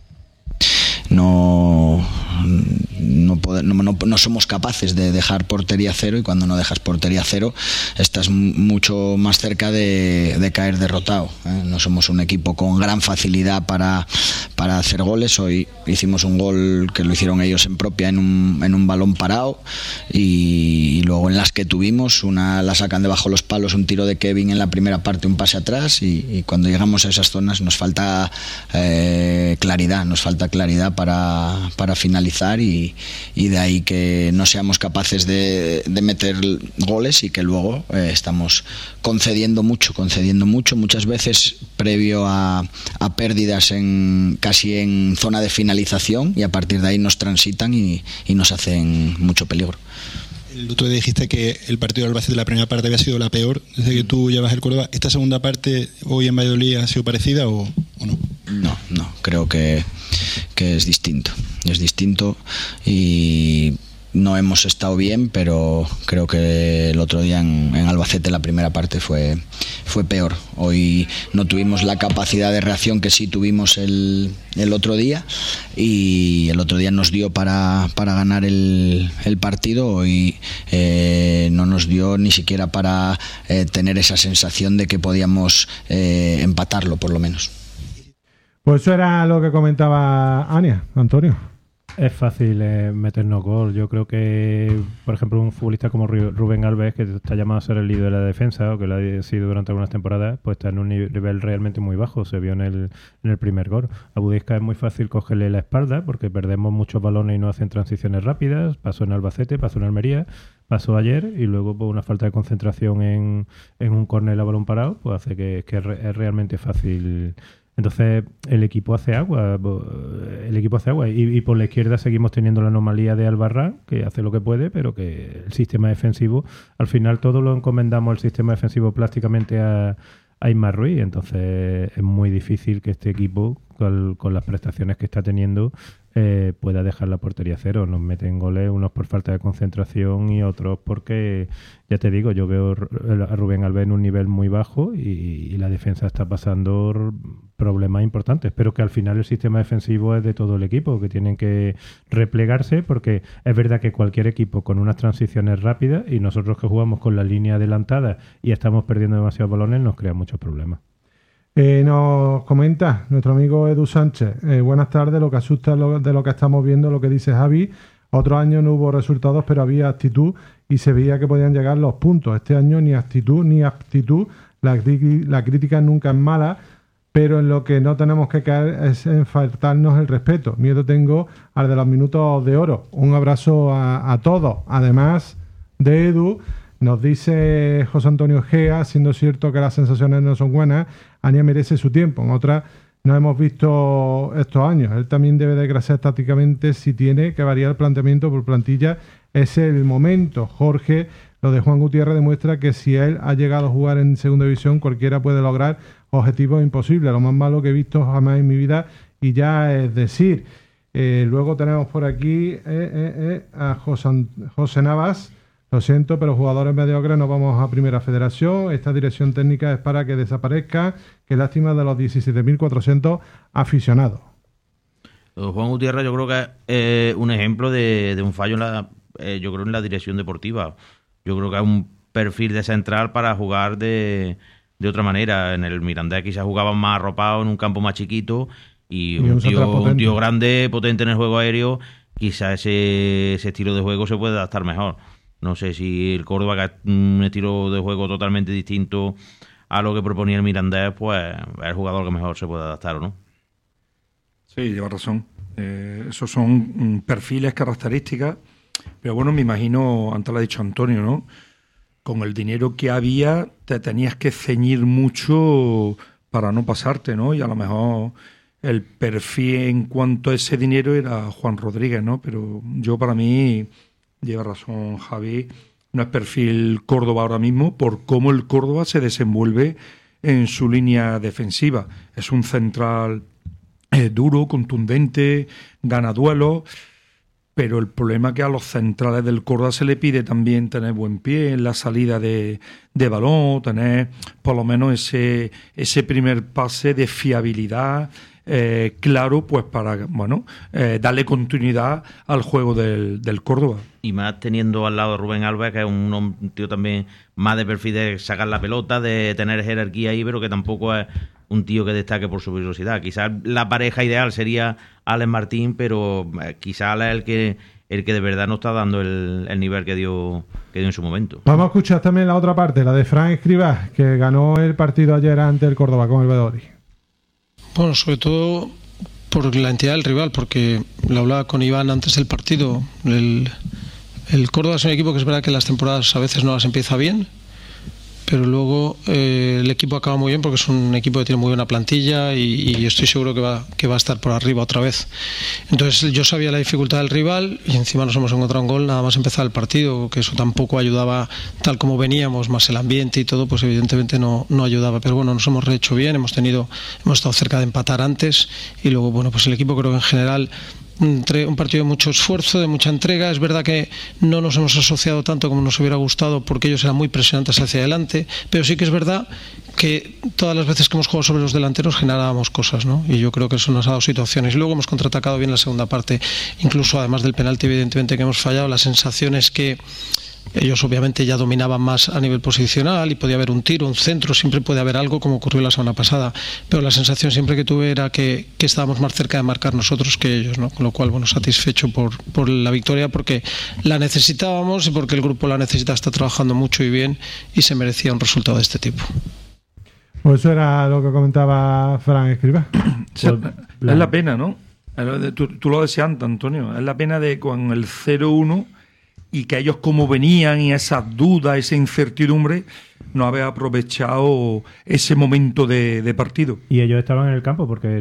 No somos capaces de dejar portería cero, y cuando no dejas portería cero estás mucho más cerca de caer derrotado, ¿eh? No somos un equipo con gran facilidad para hacer goles. Hoy hicimos un gol que lo hicieron ellos en propia en un balón parado, y luego en las que tuvimos una la sacan debajo los palos, un tiro de Kevin en la primera parte, un pase atrás, y cuando llegamos a esas zonas nos falta claridad para finalizar, y de ahí que no seamos capaces de meter goles, y que luego estamos concediendo mucho, muchas veces previo a pérdidas casi en zona de finalización, y a partir de ahí nos transitan y nos hacen mucho peligro. El otro día dijiste que el partido del Albacete de la primera parte había sido la peor desde que tú llevas el Córdoba. ¿Esta segunda parte hoy en Valladolid ha sido parecida o no? No, creo que es distinto. Es distinto, y no hemos estado bien, pero creo que el otro día en Albacete la primera parte fue peor. Hoy no tuvimos la capacidad de reacción que sí tuvimos el otro día, y el otro día nos dio para ganar el partido. Hoy no nos dio ni siquiera para tener esa sensación de que podíamos empatarlo, por lo menos. Pues eso era lo que comentaba Ania, Antonio. Es fácil meternos gol. Yo creo que, por ejemplo, un futbolista como Rubén Alves, que está llamado a ser el líder de la defensa, o que lo ha sido durante algunas temporadas, pues está en un nivel realmente muy bajo. Se vio en el primer gol. A Budisca es muy fácil cogerle la espalda, porque perdemos muchos balones y no hacen transiciones rápidas. Pasó en Albacete, pasó en Almería, pasó ayer, y luego pues, una falta de concentración en un córner a balón parado, pues hace que es realmente fácil. Entonces el equipo hace agua, y por la izquierda seguimos teniendo la anomalía de Albarrán, que hace lo que puede, pero que el sistema defensivo, al final todo lo encomendamos el sistema defensivo prácticamente a Ismar Ruiz. Entonces es muy difícil que este equipo, con las prestaciones que está teniendo, pueda dejar la portería cero. Nos meten goles, unos por falta de concentración y otros porque, ya te digo, yo veo a Rubén Alves en un nivel muy bajo, y la defensa está pasando problemas importantes, pero que al final el sistema defensivo es de todo el equipo, que tienen que replegarse, porque es verdad que cualquier equipo con unas transiciones rápidas, y nosotros que jugamos con la línea adelantada y estamos perdiendo demasiados balones, nos crea muchos problemas. Nos comenta nuestro amigo Edu Sánchez, buenas tardes. Lo que asusta de lo que estamos viendo, lo que dice Javi: otro año no hubo resultados, pero había actitud y se veía que podían llegar los puntos. Este año ni actitud ni aptitud. La crítica nunca es mala, pero en lo que no tenemos que caer es en faltarnos el respeto. Miedo tengo al de los minutos de oro. Un abrazo a todos. Además de Edu, nos dice José Antonio Gea, siendo cierto que las sensaciones no son buenas, Ania merece su tiempo. En otras no hemos visto estos años. Él también debe de crecer tácticamente. Si tiene que variar el planteamiento por plantilla, es el momento. Jorge, lo de Juan Gutiérrez demuestra que si él ha llegado a jugar en segunda división, cualquiera puede lograr objetivos imposibles. Lo más malo que he visto jamás en mi vida, y ya es decir. Luego tenemos por aquí a José Navas. Lo siento, pero jugadores mediocres no vamos a Primera Federación. Esta dirección técnica es para que desaparezca. Qué lástima de los 17.400 aficionados. Juan Gutiérrez yo creo que es un ejemplo de un fallo en la dirección deportiva. Yo creo que es un perfil de central para jugar de otra manera. En el Mirandés quizás jugaban más arropados en un campo más chiquito, y un tío grande, potente en el juego aéreo, quizás ese estilo de juego se puede adaptar mejor. No sé si el Córdoba, que es un estilo de juego totalmente distinto a lo que proponía el Mirandés, pues es el jugador que mejor se puede adaptar, ¿o no? Sí, lleva razón. Esos son perfiles, características, pero bueno, me imagino, antes lo ha dicho Antonio, ¿no? Con el dinero que había te tenías que ceñir mucho para no pasarte, ¿no? Y a lo mejor el perfil en cuanto a ese dinero era Juan Rodríguez, ¿no? Pero yo, para mí, lleva razón Javi, no es perfil Córdoba ahora mismo por cómo el Córdoba se desenvuelve en su línea defensiva. Es un central duro, contundente, gana duelos, pero el problema es que a los centrales del Córdoba se le pide también tener buen pie en la salida de balón, tener por lo menos ese primer pase de fiabilidad, claro, pues para darle continuidad al juego del Córdoba. Y más teniendo al lado a Rubén Alves, que es un tío también más de perfil de sacar la pelota, de tener jerarquía ahí, pero que tampoco es un tío que destaque por su velocidad. Quizás la pareja ideal sería Alex Martín, pero quizás Alex es el que de verdad no está dando el nivel que dio en su momento. Vamos a escuchar también la otra parte, la de Fran Escribá, que ganó el partido ayer ante el Córdoba con el Valladolid. Bueno, sobre todo por la entidad del rival, porque lo hablaba con Iván antes del partido. El Córdoba es un equipo que es verdad que las temporadas a veces no las empieza bien, pero luego el equipo acaba muy bien porque es un equipo que tiene muy buena plantilla y estoy seguro que va a estar por arriba otra vez. Entonces yo sabía la dificultad del rival y encima nos hemos encontrado un gol nada más empezar el partido, que eso tampoco ayudaba, tal como veníamos, más el ambiente y todo, pues evidentemente no ayudaba. Pero bueno, nos hemos rehecho bien, hemos estado cerca de empatar antes y luego, bueno, pues el equipo creo que en general un partido de mucho esfuerzo, de mucha entrega. Es verdad que no nos hemos asociado tanto como nos hubiera gustado porque ellos eran muy presionantes hacia adelante, pero sí que es verdad que todas las veces que hemos jugado sobre los delanteros generábamos cosas, ¿no? Y yo creo que eso nos ha dado situaciones. Y luego hemos contraatacado bien la segunda parte, incluso además del penalti evidentemente que hemos fallado. La sensación es que ellos obviamente ya dominaban más a nivel posicional y podía haber un tiro, un centro, siempre puede haber algo como ocurrió la semana pasada, pero la sensación siempre que tuve era que estábamos más cerca de marcar nosotros que ellos, ¿no? Con lo cual, bueno, satisfecho por la victoria porque la necesitábamos y porque el grupo la necesita, está trabajando mucho y bien y se merecía un resultado de este tipo. Pues eso era lo que comentaba Fran Escribá. Es la pena, ¿no? Tú lo decías antes, Antonio, es la pena de con el 0-1 y que ellos como venían y esas dudas, esa incertidumbre, no haber aprovechado ese momento de partido. Y ellos estaban en el campo porque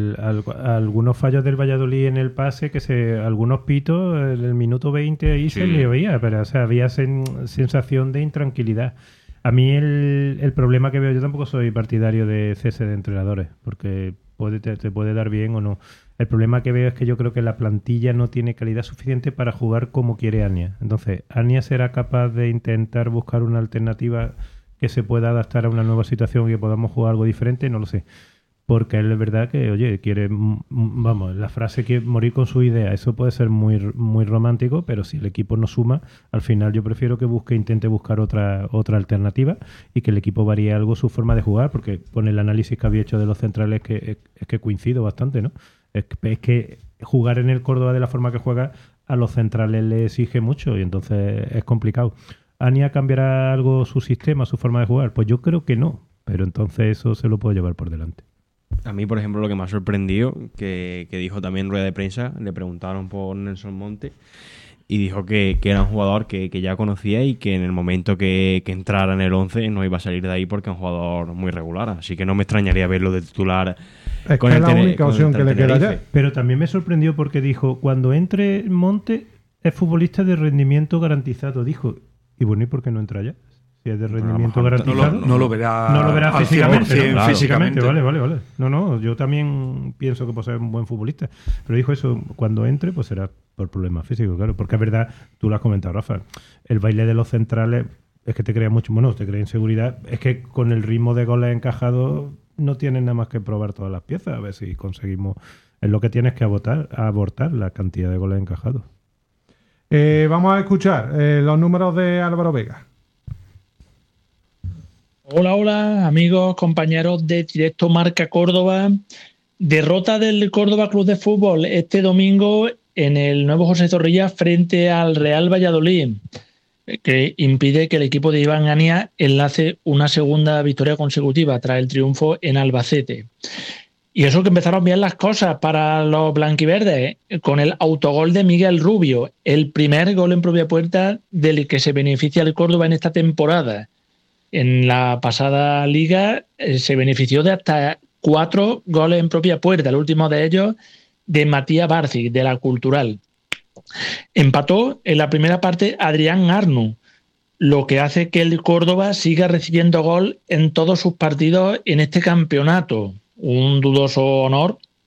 algunos fallos del Valladolid en el pase, algunos pitos en el minuto 20 ahí se le oía, pero o sea, había sensación de intranquilidad. A mí el problema que veo, yo tampoco soy partidario de cese de entrenadores, porque te puede dar bien o no. El problema que veo es que yo creo que la plantilla no tiene calidad suficiente para jugar como quiere Ania. Entonces, ¿Ania será capaz de intentar buscar una alternativa que se pueda adaptar a una nueva situación y que podamos jugar algo diferente? No lo sé. Porque él es verdad que, oye, quiere, vamos, la frase que morir con su idea, eso puede ser muy, muy romántico, pero si el equipo no suma, al final yo prefiero que intente buscar otra alternativa y que el equipo varíe algo su forma de jugar, porque con el análisis que había hecho de los centrales es que coincido bastante, ¿no? Es que jugar en el Córdoba de la forma que juega a los centrales le exige mucho y entonces es complicado. ¿Ania cambiará algo su sistema, su forma de jugar? Pues yo creo que no, pero entonces eso se lo puedo llevar por delante. A mí, por ejemplo, lo que me ha sorprendido, que dijo también en rueda de prensa, le preguntaron por Nelson Monte y dijo que era un jugador que ya conocía y que en el momento que entrara en el 11 no iba a salir de ahí porque es un jugador muy regular. Así que no me extrañaría verlo de titular. Es que es la única opción que le queda ya. Pero también me sorprendió porque dijo, cuando entre Monte es futbolista de rendimiento garantizado. Dijo, y bueno, ¿y por qué no entra ya? Si es de rendimiento garantizado. No lo verá físicamente. Claro, físicamente, vale. No, yo también pienso que puede ser un buen futbolista. Pero dijo eso, cuando entre, pues será por problemas físicos, claro. Porque es verdad, tú lo has comentado, Rafa, el baile de los centrales es que te crea mucho, te crea inseguridad. Es que con el ritmo de goles encajados no tienes nada más que probar todas las piezas, a ver si conseguimos. Es lo que tienes que abortar la cantidad de goles encajados. Vamos a escuchar los números de Álvaro Vega. Hola, amigos, compañeros de Directo Marca Córdoba. Derrota del Córdoba Club de Fútbol este domingo en el nuevo José Zorrilla frente al Real Valladolid, que impide que el equipo de Iván Ania enlace una segunda victoria consecutiva tras el triunfo en Albacete. Y eso que empezaron bien las cosas para los blanquiverdes, con el autogol de Miguel Rubio, el primer gol en propia puerta del que se beneficia el Córdoba en esta temporada. En la pasada liga se benefició de hasta 4 goles en propia puerta, el último de ellos de Matías Barci, de la Cultural. Empató en la primera parte Adrián Arnu, lo que hace que el Córdoba siga recibiendo gol en todos sus partidos en este campeonato. Un dudoso honor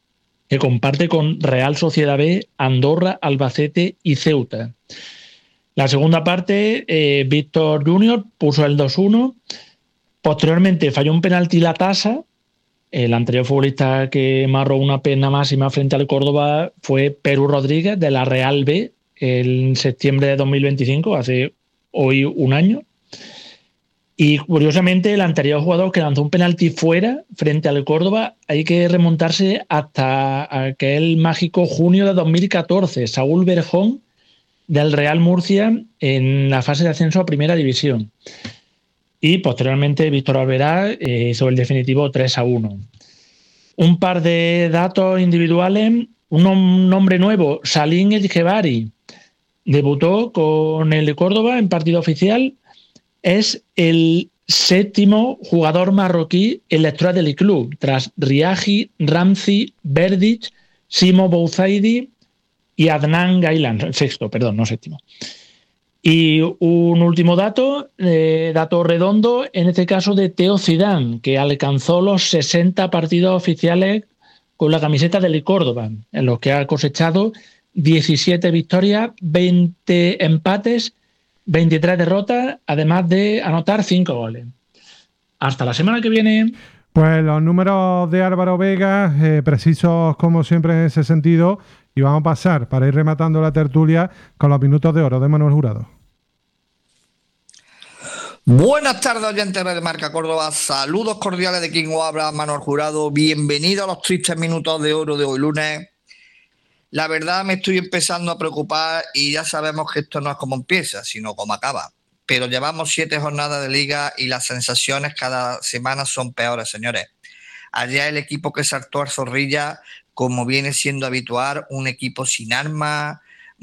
que comparte con Real Sociedad B, Andorra, Albacete y Ceuta. La segunda parte, Víctor Junior puso el 2-1. Posteriormente falló un penalti la Tasa. El anterior futbolista que marró una pena máxima frente al Córdoba fue Perú Rodríguez, de la Real B, en septiembre de 2025, hace hoy un año. Y curiosamente, el anterior jugador que lanzó un penalti fuera frente al Córdoba, hay que remontarse hasta aquel mágico junio de 2014, Saúl Berjón, del Real Murcia, en la fase de ascenso a Primera División. Y posteriormente Víctor Alverá hizo el definitivo 3-1. Un par de datos individuales. Un nombre nuevo, Salim El Jebari, debutó con el Córdoba en partido oficial. Es el 7º jugador marroquí en la historia del club, tras Riahi, Ramzi, Verdic, Simo Bouzaidi y Adnan Gailan. 6º, perdón, no 7º. Y un último dato, dato redondo, en este caso de Teo Zidane, que alcanzó los 60 partidos oficiales con la camiseta del Córdoba, en los que ha cosechado 17 victorias, 20 empates, 23 derrotas, además de anotar 5 goles. Hasta la semana que viene. Pues los números de Álvaro Vega, precisos como siempre en ese sentido, y vamos a pasar, para ir rematando la tertulia, con los minutos de oro de Manuel Jurado. Buenas tardes, oyentes de Marca Córdoba. Saludos cordiales de quien os habla, Manuel Jurado. Bienvenido a los tristes minutos de oro de hoy lunes. La verdad me estoy empezando a preocupar y ya sabemos que esto no es como empieza, sino como acaba. Pero llevamos 7 jornadas de liga y las sensaciones cada semana son peores, señores. Ayer el equipo que saltó al Zorrilla, como viene siendo habitual, un equipo sin armas,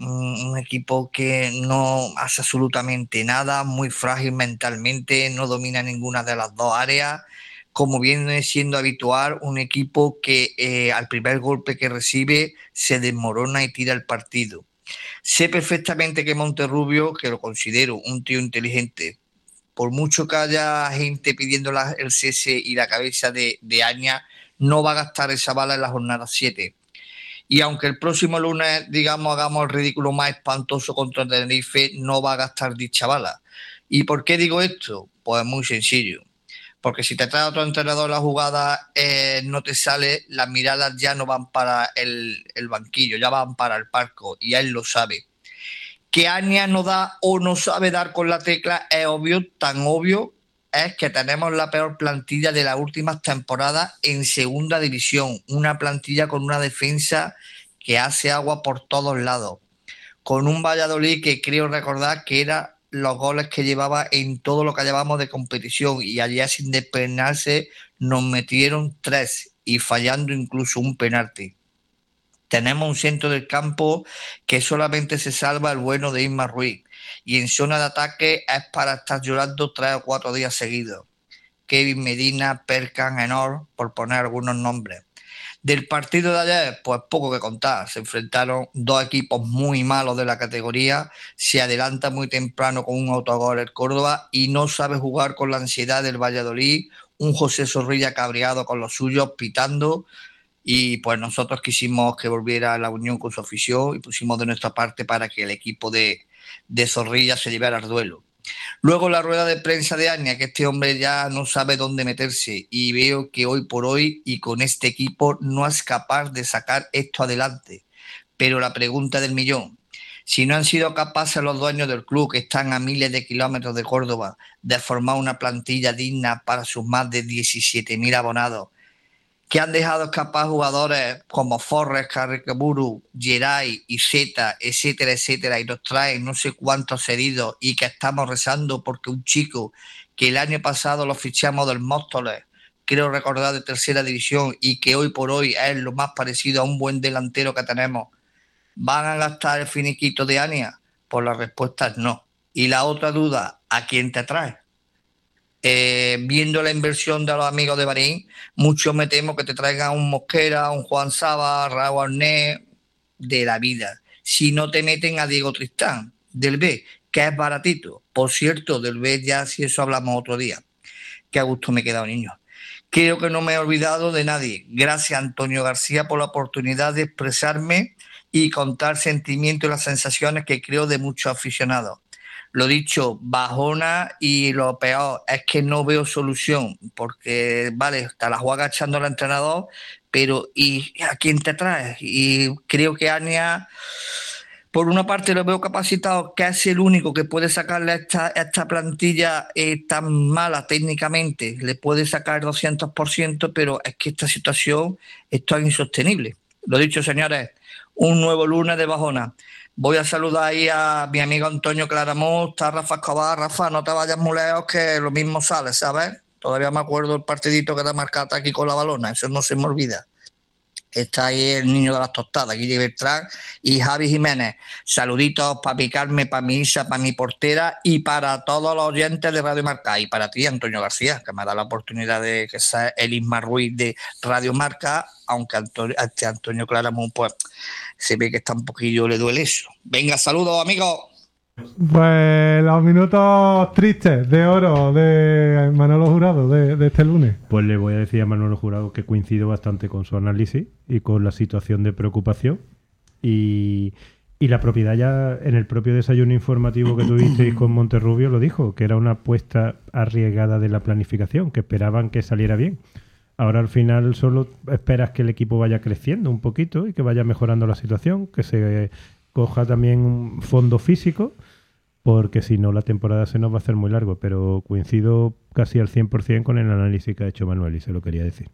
un equipo que no hace absolutamente nada, muy frágil mentalmente, no domina ninguna de las dos áreas. Como viene siendo habitual, un equipo que al primer golpe que recibe se desmorona y tira el partido. Sé perfectamente que Monterrubio, que lo considero un tío inteligente, por mucho que haya gente pidiendo el cese y la cabeza de Aña, no va a gastar esa bala en la jornada 7. Y aunque el próximo lunes, digamos, hagamos el ridículo más espantoso contra Tenerife, no va a gastar dicha bala. ¿Y por qué digo esto? Pues muy sencillo. Porque si te trae otro entrenador la jugada, no te sale, las miradas ya no van para el banquillo, ya van para el palco, y él lo sabe. Que Aña no da o no sabe dar con la tecla es obvio, tan obvio es que tenemos la peor plantilla de las últimas temporadas en segunda división, una plantilla con una defensa que hace agua por todos lados, con un Valladolid que creo recordar que era los goles que llevaba en todo lo que llevamos de competición, y ayer sin despeinarse nos metieron 3 y fallando incluso un penalti. Tenemos un centro del campo que solamente se salva el bueno de Isma Ruiz, y en zona de ataque es para estar llorando 3 o 4 días seguidos. Kevin Medina, Perkan, Enor, por poner algunos nombres. Del partido de ayer, pues poco que contar. Se enfrentaron 2 equipos muy malos de la categoría. Se adelanta muy temprano con un autogol el Córdoba y no sabe jugar con la ansiedad del Valladolid. Un José Zorrilla cabreado con los suyos, pitando. Y pues nosotros quisimos que volviera a la unión con su afición y pusimos de nuestra parte para que el equipo de Zorrilla se llevara al duelo. Luego la rueda de prensa de Aña, que este hombre ya no sabe dónde meterse, y veo que hoy por hoy y con este equipo no es capaz de sacar esto adelante. Pero la pregunta del millón: si no han sido capaces los dueños del club, que están a miles de kilómetros de Córdoba, de formar una plantilla digna para sus más de 17.000 abonados, que han dejado escapar jugadores como Forrest, Carriqueburu, Geray, Iseta, etcétera, etcétera, y nos traen no sé cuántos heridos, y que estamos rezando porque un chico que el año pasado lo fichamos del Móstoles, creo recordar de tercera división, y que hoy por hoy es lo más parecido a un buen delantero que tenemos, ¿van a gastar el finiquito de Ania? Pues la respuesta es no. Y la otra duda, ¿a quién te traes? Viendo la inversión de los amigos de Barín, mucho me temo que te traigan un Mosquera, un Juan Saba, Raúl Arnés, de la vida. Si no te meten a Diego Tristán, del B, que es baratito. Por cierto, del B ya si eso hablamos otro día. Qué a gusto me he quedado, niño. Creo que no me he olvidado de nadie. Gracias, Antonio García, por la oportunidad de expresarme y contar sentimientos y las sensaciones que creo de muchos aficionados. Lo dicho, bajona, y lo peor es que no veo solución, porque, vale, te la juega echando al entrenador, pero ¿y a quién te traes? Y creo que Ania, por una parte lo veo capacitado, que es el único que puede sacarle esta plantilla tan mala técnicamente, le puede sacar el 200%, pero es que esta situación esto es insostenible. Lo dicho, señores, un nuevo lunes de bajona. Voy a saludar ahí a mi amigo Antonio Claramunt, está Rafa Escobar. Rafa, no te vayas muy lejos, que lo mismo sale, ¿sabes? Todavía me acuerdo el partidito que te marcaste aquí con la balona, eso no se me olvida. Está ahí el niño de las tostadas, Guille Bertrán y Javi Jiménez. Saluditos para picarme, para mi Isa, para mi portera y para todos los oyentes de Radio Marca. Y para ti, Antonio García, que me da la oportunidad de que sea el Isma Ruiz de Radio Marca, aunque Antonio Claramunt, pues se ve que está un poquillo, le duele eso. Venga, saludos, amigos. Pues los minutos tristes de oro de Manolo Jurado de este lunes. Pues le voy a decir a Manolo Jurado que coincido bastante con su análisis y con la situación de preocupación. Y la propiedad, ya en el propio desayuno informativo que tuvisteis con Monterrubio, lo dijo, que era una apuesta arriesgada de la planificación, que esperaban que saliera bien. Ahora al final solo esperas que el equipo vaya creciendo un poquito y que vaya mejorando la situación, que se coja también un fondo físico, porque si no la temporada se nos va a hacer muy largo. Pero coincido casi al 100% con el análisis que ha hecho Manuel y se lo quería decir.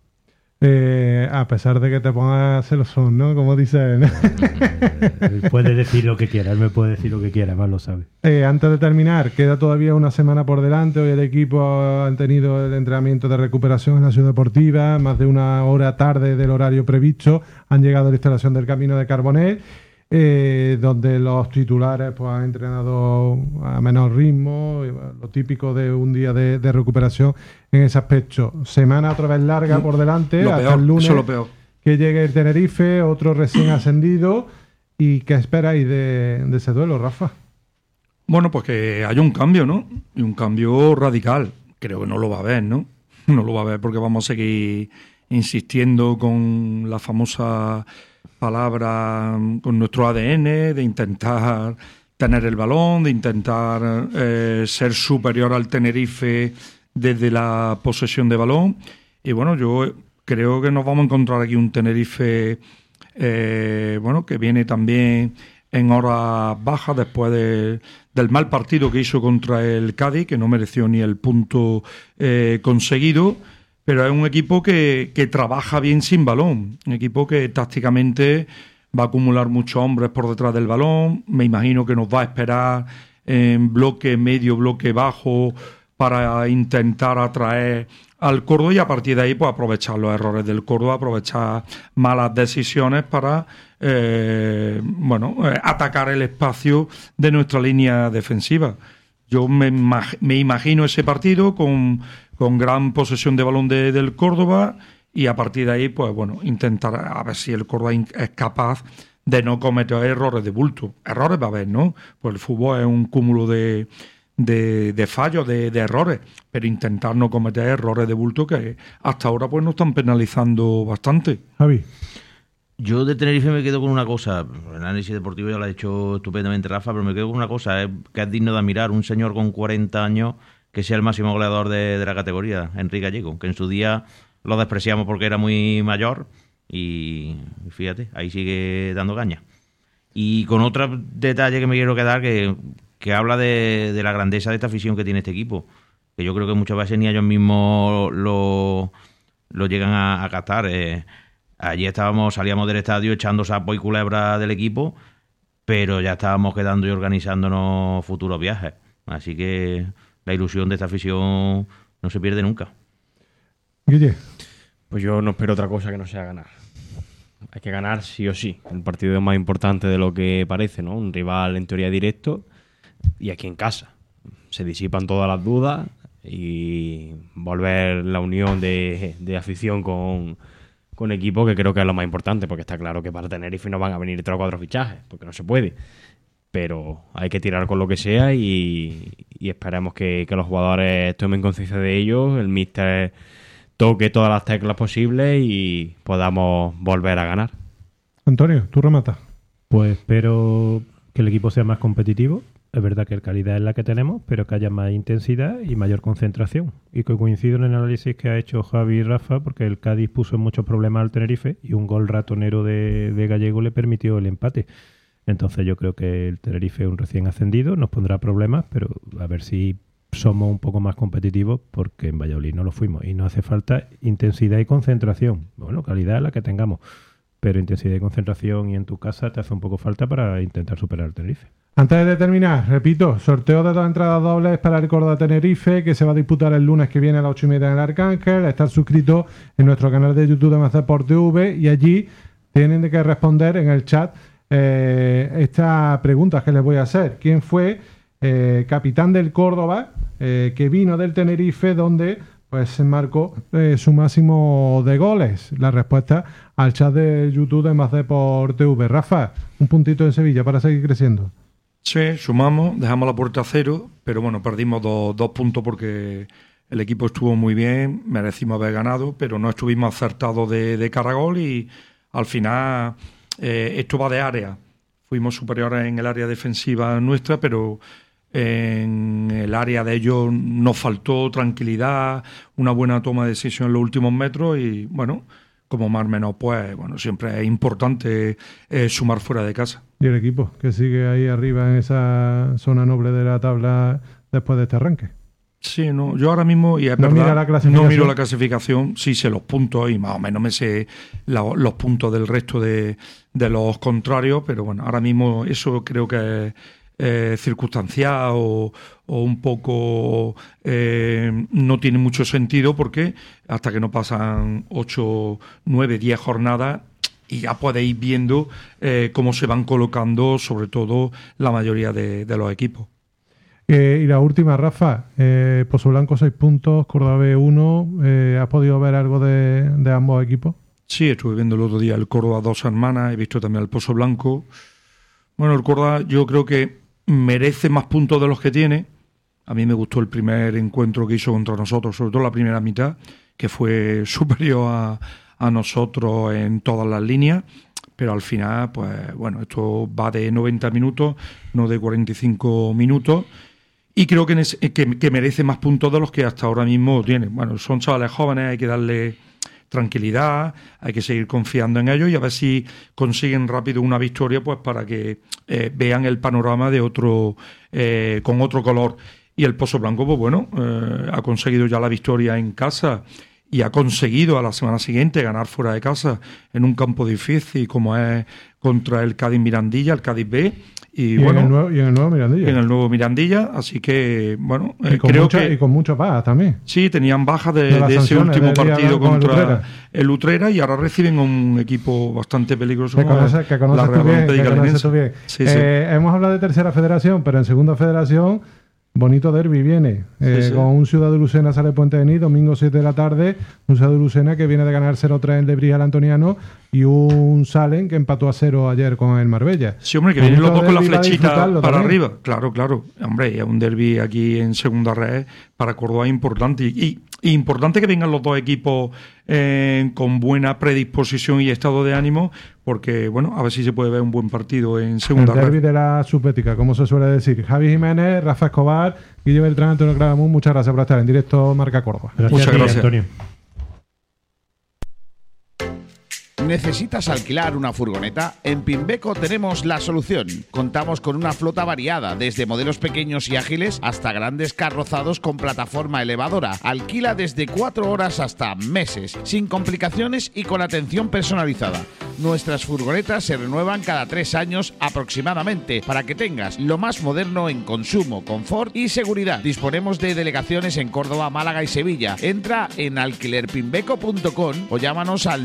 A pesar de que te pongas celosón, ¿no? Como dicen. Él puede decir lo que quiera, él me puede decir lo que quiera, más lo sabe. Antes de terminar, queda todavía una semana por delante. Hoy el equipo ha tenido el entrenamiento de recuperación en la Ciudad Deportiva, más de una hora tarde del horario previsto. Han llegado a la instalación del Camino de Carbonell, donde los titulares pues han entrenado a menor ritmo, lo típico de un día de recuperación en ese aspecto. Semana otra vez larga por delante, lo hasta peor, el lunes, eso es lo peor. Que llegue el Tenerife, otro recién ascendido. ¿Y qué esperáis de ese duelo, Rafa? Bueno, pues que haya un cambio, ¿no? Y un cambio radical. Creo que no lo va a haber, ¿no? No lo va a haber porque vamos a seguir insistiendo con la famosa palabra, con nuestro ADN, de intentar tener el balón, de intentar ser superior al Tenerife desde la posesión de balón. Y bueno, yo creo que nos vamos a encontrar aquí un Tenerife que viene también en horas bajas después del mal partido que hizo contra el Cádiz, que no mereció ni el punto conseguido. Pero es un equipo que trabaja bien sin balón, un equipo que tácticamente va a acumular muchos hombres por detrás del balón. Me imagino que nos va a esperar en bloque medio, bloque bajo, para intentar atraer al Córdoba y a partir de ahí pues aprovechar los errores del Córdoba, aprovechar malas decisiones para atacar el espacio de nuestra línea defensiva. Yo me imagino ese partido con gran posesión de balón del Córdoba y a partir de ahí, pues bueno, intentar a ver si el Córdoba es capaz de no cometer errores de bulto. Errores va a haber, ¿no? Pues el fútbol es un cúmulo de fallos, de errores, pero intentar no cometer errores de bulto que hasta ahora pues nos están penalizando bastante. Javi. Yo de Tenerife me quedo con una cosa, el análisis deportivo ya lo ha hecho estupendamente Rafa, pero me quedo con una cosa, que es digno de admirar, un señor con 40 años que sea el máximo goleador de la categoría, Enrique Gallego, que en su día lo despreciamos porque era muy mayor y fíjate, ahí sigue dando caña. Y con otro detalle que me quiero quedar, que habla de la grandeza de esta afición que tiene este equipo, que yo creo que muchas veces ni ellos mismos lo llegan a captar. Allí salíamos del estadio echando sapo y culebra del equipo, pero ya estábamos quedando y organizándonos futuros viajes. Así que la ilusión de esta afición no se pierde nunca. Guille. Pues yo no espero otra cosa que no sea ganar. Hay que ganar sí o sí. El partido es más importante de lo que parece, ¿no? Un rival en teoría directo y aquí en casa. Se disipan todas las dudas y volver la unión de afición con equipo, que creo que es lo más importante, porque está claro que para Tenerife no van a venir 3 o 4 fichajes, porque no se puede. Pero hay que tirar con lo que sea y esperemos que los jugadores tomen conciencia de ello. El míster toque todas las teclas posibles y podamos volver a ganar. Antonio, tú rematas. Pues espero que el equipo sea más competitivo. Es verdad que la calidad es la que tenemos, pero que haya más intensidad y mayor concentración. Y que coincido en el análisis que ha hecho Javi y Rafa, porque el Cádiz puso muchos problemas al Tenerife y un gol ratonero de Gallego le permitió el empate. Entonces yo creo que el Tenerife es un recién ascendido, nos pondrá problemas, pero a ver si somos un poco más competitivos, porque en Valladolid no lo fuimos. Y no hace falta intensidad y concentración. Bueno, calidad es la que tengamos, pero intensidad y concentración y en tu casa te hace un poco falta para intentar superar al Tenerife. Antes de terminar, repito, sorteo de 2 entradas dobles para el Córdoba-Tenerife, que se va a disputar el lunes que viene a las 8:30 en el Arcángel. Estar suscrito en nuestro canal de YouTube de Mazaport TV y allí tienen que responder en el chat estas preguntas que les voy a hacer. ¿Quién fue capitán del Córdoba que vino del Tenerife, donde pues se marcó su máximo de goles? La respuesta al chat de YouTube de Mazaport TV. Rafa, un puntito en Sevilla para seguir creciendo. Sí, sumamos, dejamos la puerta a 0, pero bueno, perdimos dos puntos porque el equipo estuvo muy bien, merecimos haber ganado, pero no estuvimos acertados de cara a gol y al final esto va de área. Fuimos superiores en el área defensiva nuestra, pero en el área de ellos nos faltó tranquilidad, una buena toma de decisión en los últimos metros y bueno, como más o menos, pues bueno, siempre es importante sumar fuera de casa. Y el equipo que sigue ahí arriba en esa zona noble de la tabla después de este arranque. Sí, no, yo ahora mismo, y es no verdad, no miro la clasificación, sí sé los puntos y más o menos me sé los puntos del resto de los contrarios, pero bueno, ahora mismo eso creo que es circunstancial o un poco no tiene mucho sentido, porque hasta que no pasan 8, 9, 10 jornadas y ya podéis ir viendo cómo se van colocando sobre todo la mayoría de los equipos. Y la última, Rafa, Pozo Blanco 6 puntos, Córdoba B 1, ¿has podido ver algo de ambos equipos? Sí, estuve viendo el otro día el Córdoba 2 Hermanas, he visto también el Pozo Blanco. Bueno, el Córdoba yo creo que merece más puntos de los que tiene. A mí me gustó el primer encuentro que hizo contra nosotros, sobre todo la primera mitad, que fue superior a nosotros en todas las líneas, pero al final, pues bueno, esto va de 90 minutos, no de 45 minutos, y creo que merece más puntos de los que hasta ahora mismo tiene. Bueno, son chavales jóvenes, hay que darle tranquilidad, hay que seguir confiando en ellos y a ver si consiguen rápido una victoria, pues para que vean el panorama de otro con otro color. Y el Pozo Blanco, pues bueno, ha conseguido ya la victoria en casa y ha conseguido a la semana siguiente ganar fuera de casa en un campo difícil como es contra el Cádiz Mirandilla, el Cádiz B. Y bueno, en el nuevo Mirandilla. En el nuevo Mirandilla, así que bueno, y con muchas bajas también. Sí, tenían bajas de ese último partido contra el Utrera y ahora reciben un equipo bastante peligroso. Que conoces tú bien. Sí. Hemos hablado de tercera federación, pero en segunda federación bonito derbi viene, con un Ciudad de Lucena sale Puente de Nid, domingo 7 de la tarde, un Ciudad de Lucena que viene de ganar 0-3 en Lebrija al Antoniano y un Salen que empató a 0 ayer con el Marbella. Sí, hombre, que vienen los dos con la flechita para también arriba. Claro. Hombre, es un derbi aquí en segunda red para Córdoba importante y importante que vengan los dos equipos con buena predisposición y estado de ánimo, porque bueno, a ver si se puede ver un buen partido en segunda red. El derbi de la Subbética, como se suele decir. Javi Jiménez, Rafa Escobar, Guillermo Beltrán, Antonio Cravamón, muchas gracias por estar en directo Marca Córdoba. Muchas gracias, Antonio. ¿Necesitas alquilar una furgoneta? En Pimbeco tenemos la solución. Contamos con una flota variada, desde modelos pequeños y ágiles hasta grandes carrozados con plataforma elevadora. Alquila desde 4 horas hasta meses, sin complicaciones y con atención personalizada. Nuestras furgonetas se renuevan cada 3 años aproximadamente, para que tengas lo más moderno en consumo, confort y seguridad. Disponemos de delegaciones en Córdoba, Málaga y Sevilla. Entra en alquilerpimbeco.com o llámanos al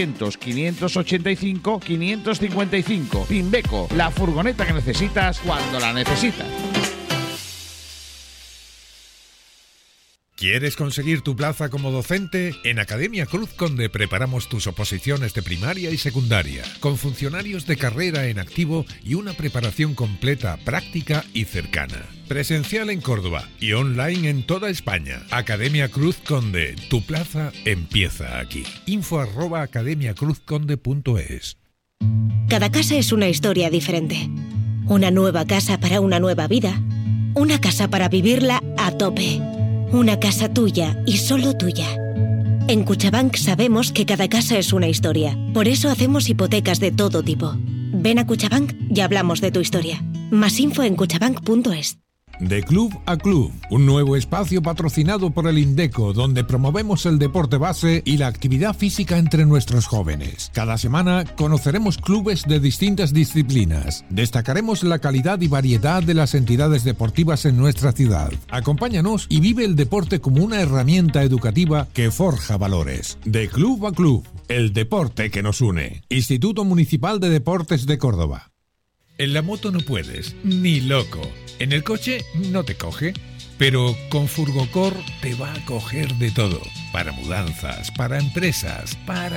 900-585-555. Pimbeco, la furgoneta que necesitas cuando la necesitas. ¿Quieres conseguir tu plaza como docente? En Academia Cruz Conde preparamos tus oposiciones de primaria y secundaria, con funcionarios de carrera en activo y una preparación completa, práctica y cercana. Presencial en Córdoba y online en toda España. Academia Cruz Conde, tu plaza empieza aquí. info@academiacruzconde.es. Cada casa es una historia diferente. Una nueva casa para una nueva vida. Una casa para vivirla a tope. Una casa tuya y solo tuya. En Cuchabank sabemos que cada casa es una historia. Por eso hacemos hipotecas de todo tipo. Ven a Cuchabank y hablamos de tu historia. Más info en cuchabank.es. De Club a Club, un nuevo espacio patrocinado por el Indeco, donde promovemos el deporte base y la actividad física entre nuestros jóvenes. Cada semana conoceremos clubes de distintas disciplinas. Destacaremos la calidad y variedad de las entidades deportivas en nuestra ciudad. Acompáñanos y vive el deporte como una herramienta educativa que forja valores. De Club a Club, el deporte que nos une. Instituto Municipal de Deportes de Córdoba. En la moto no puedes, ni loco. En el coche no te coge, pero con Furgocor te va a coger de todo. Para mudanzas, para empresas, para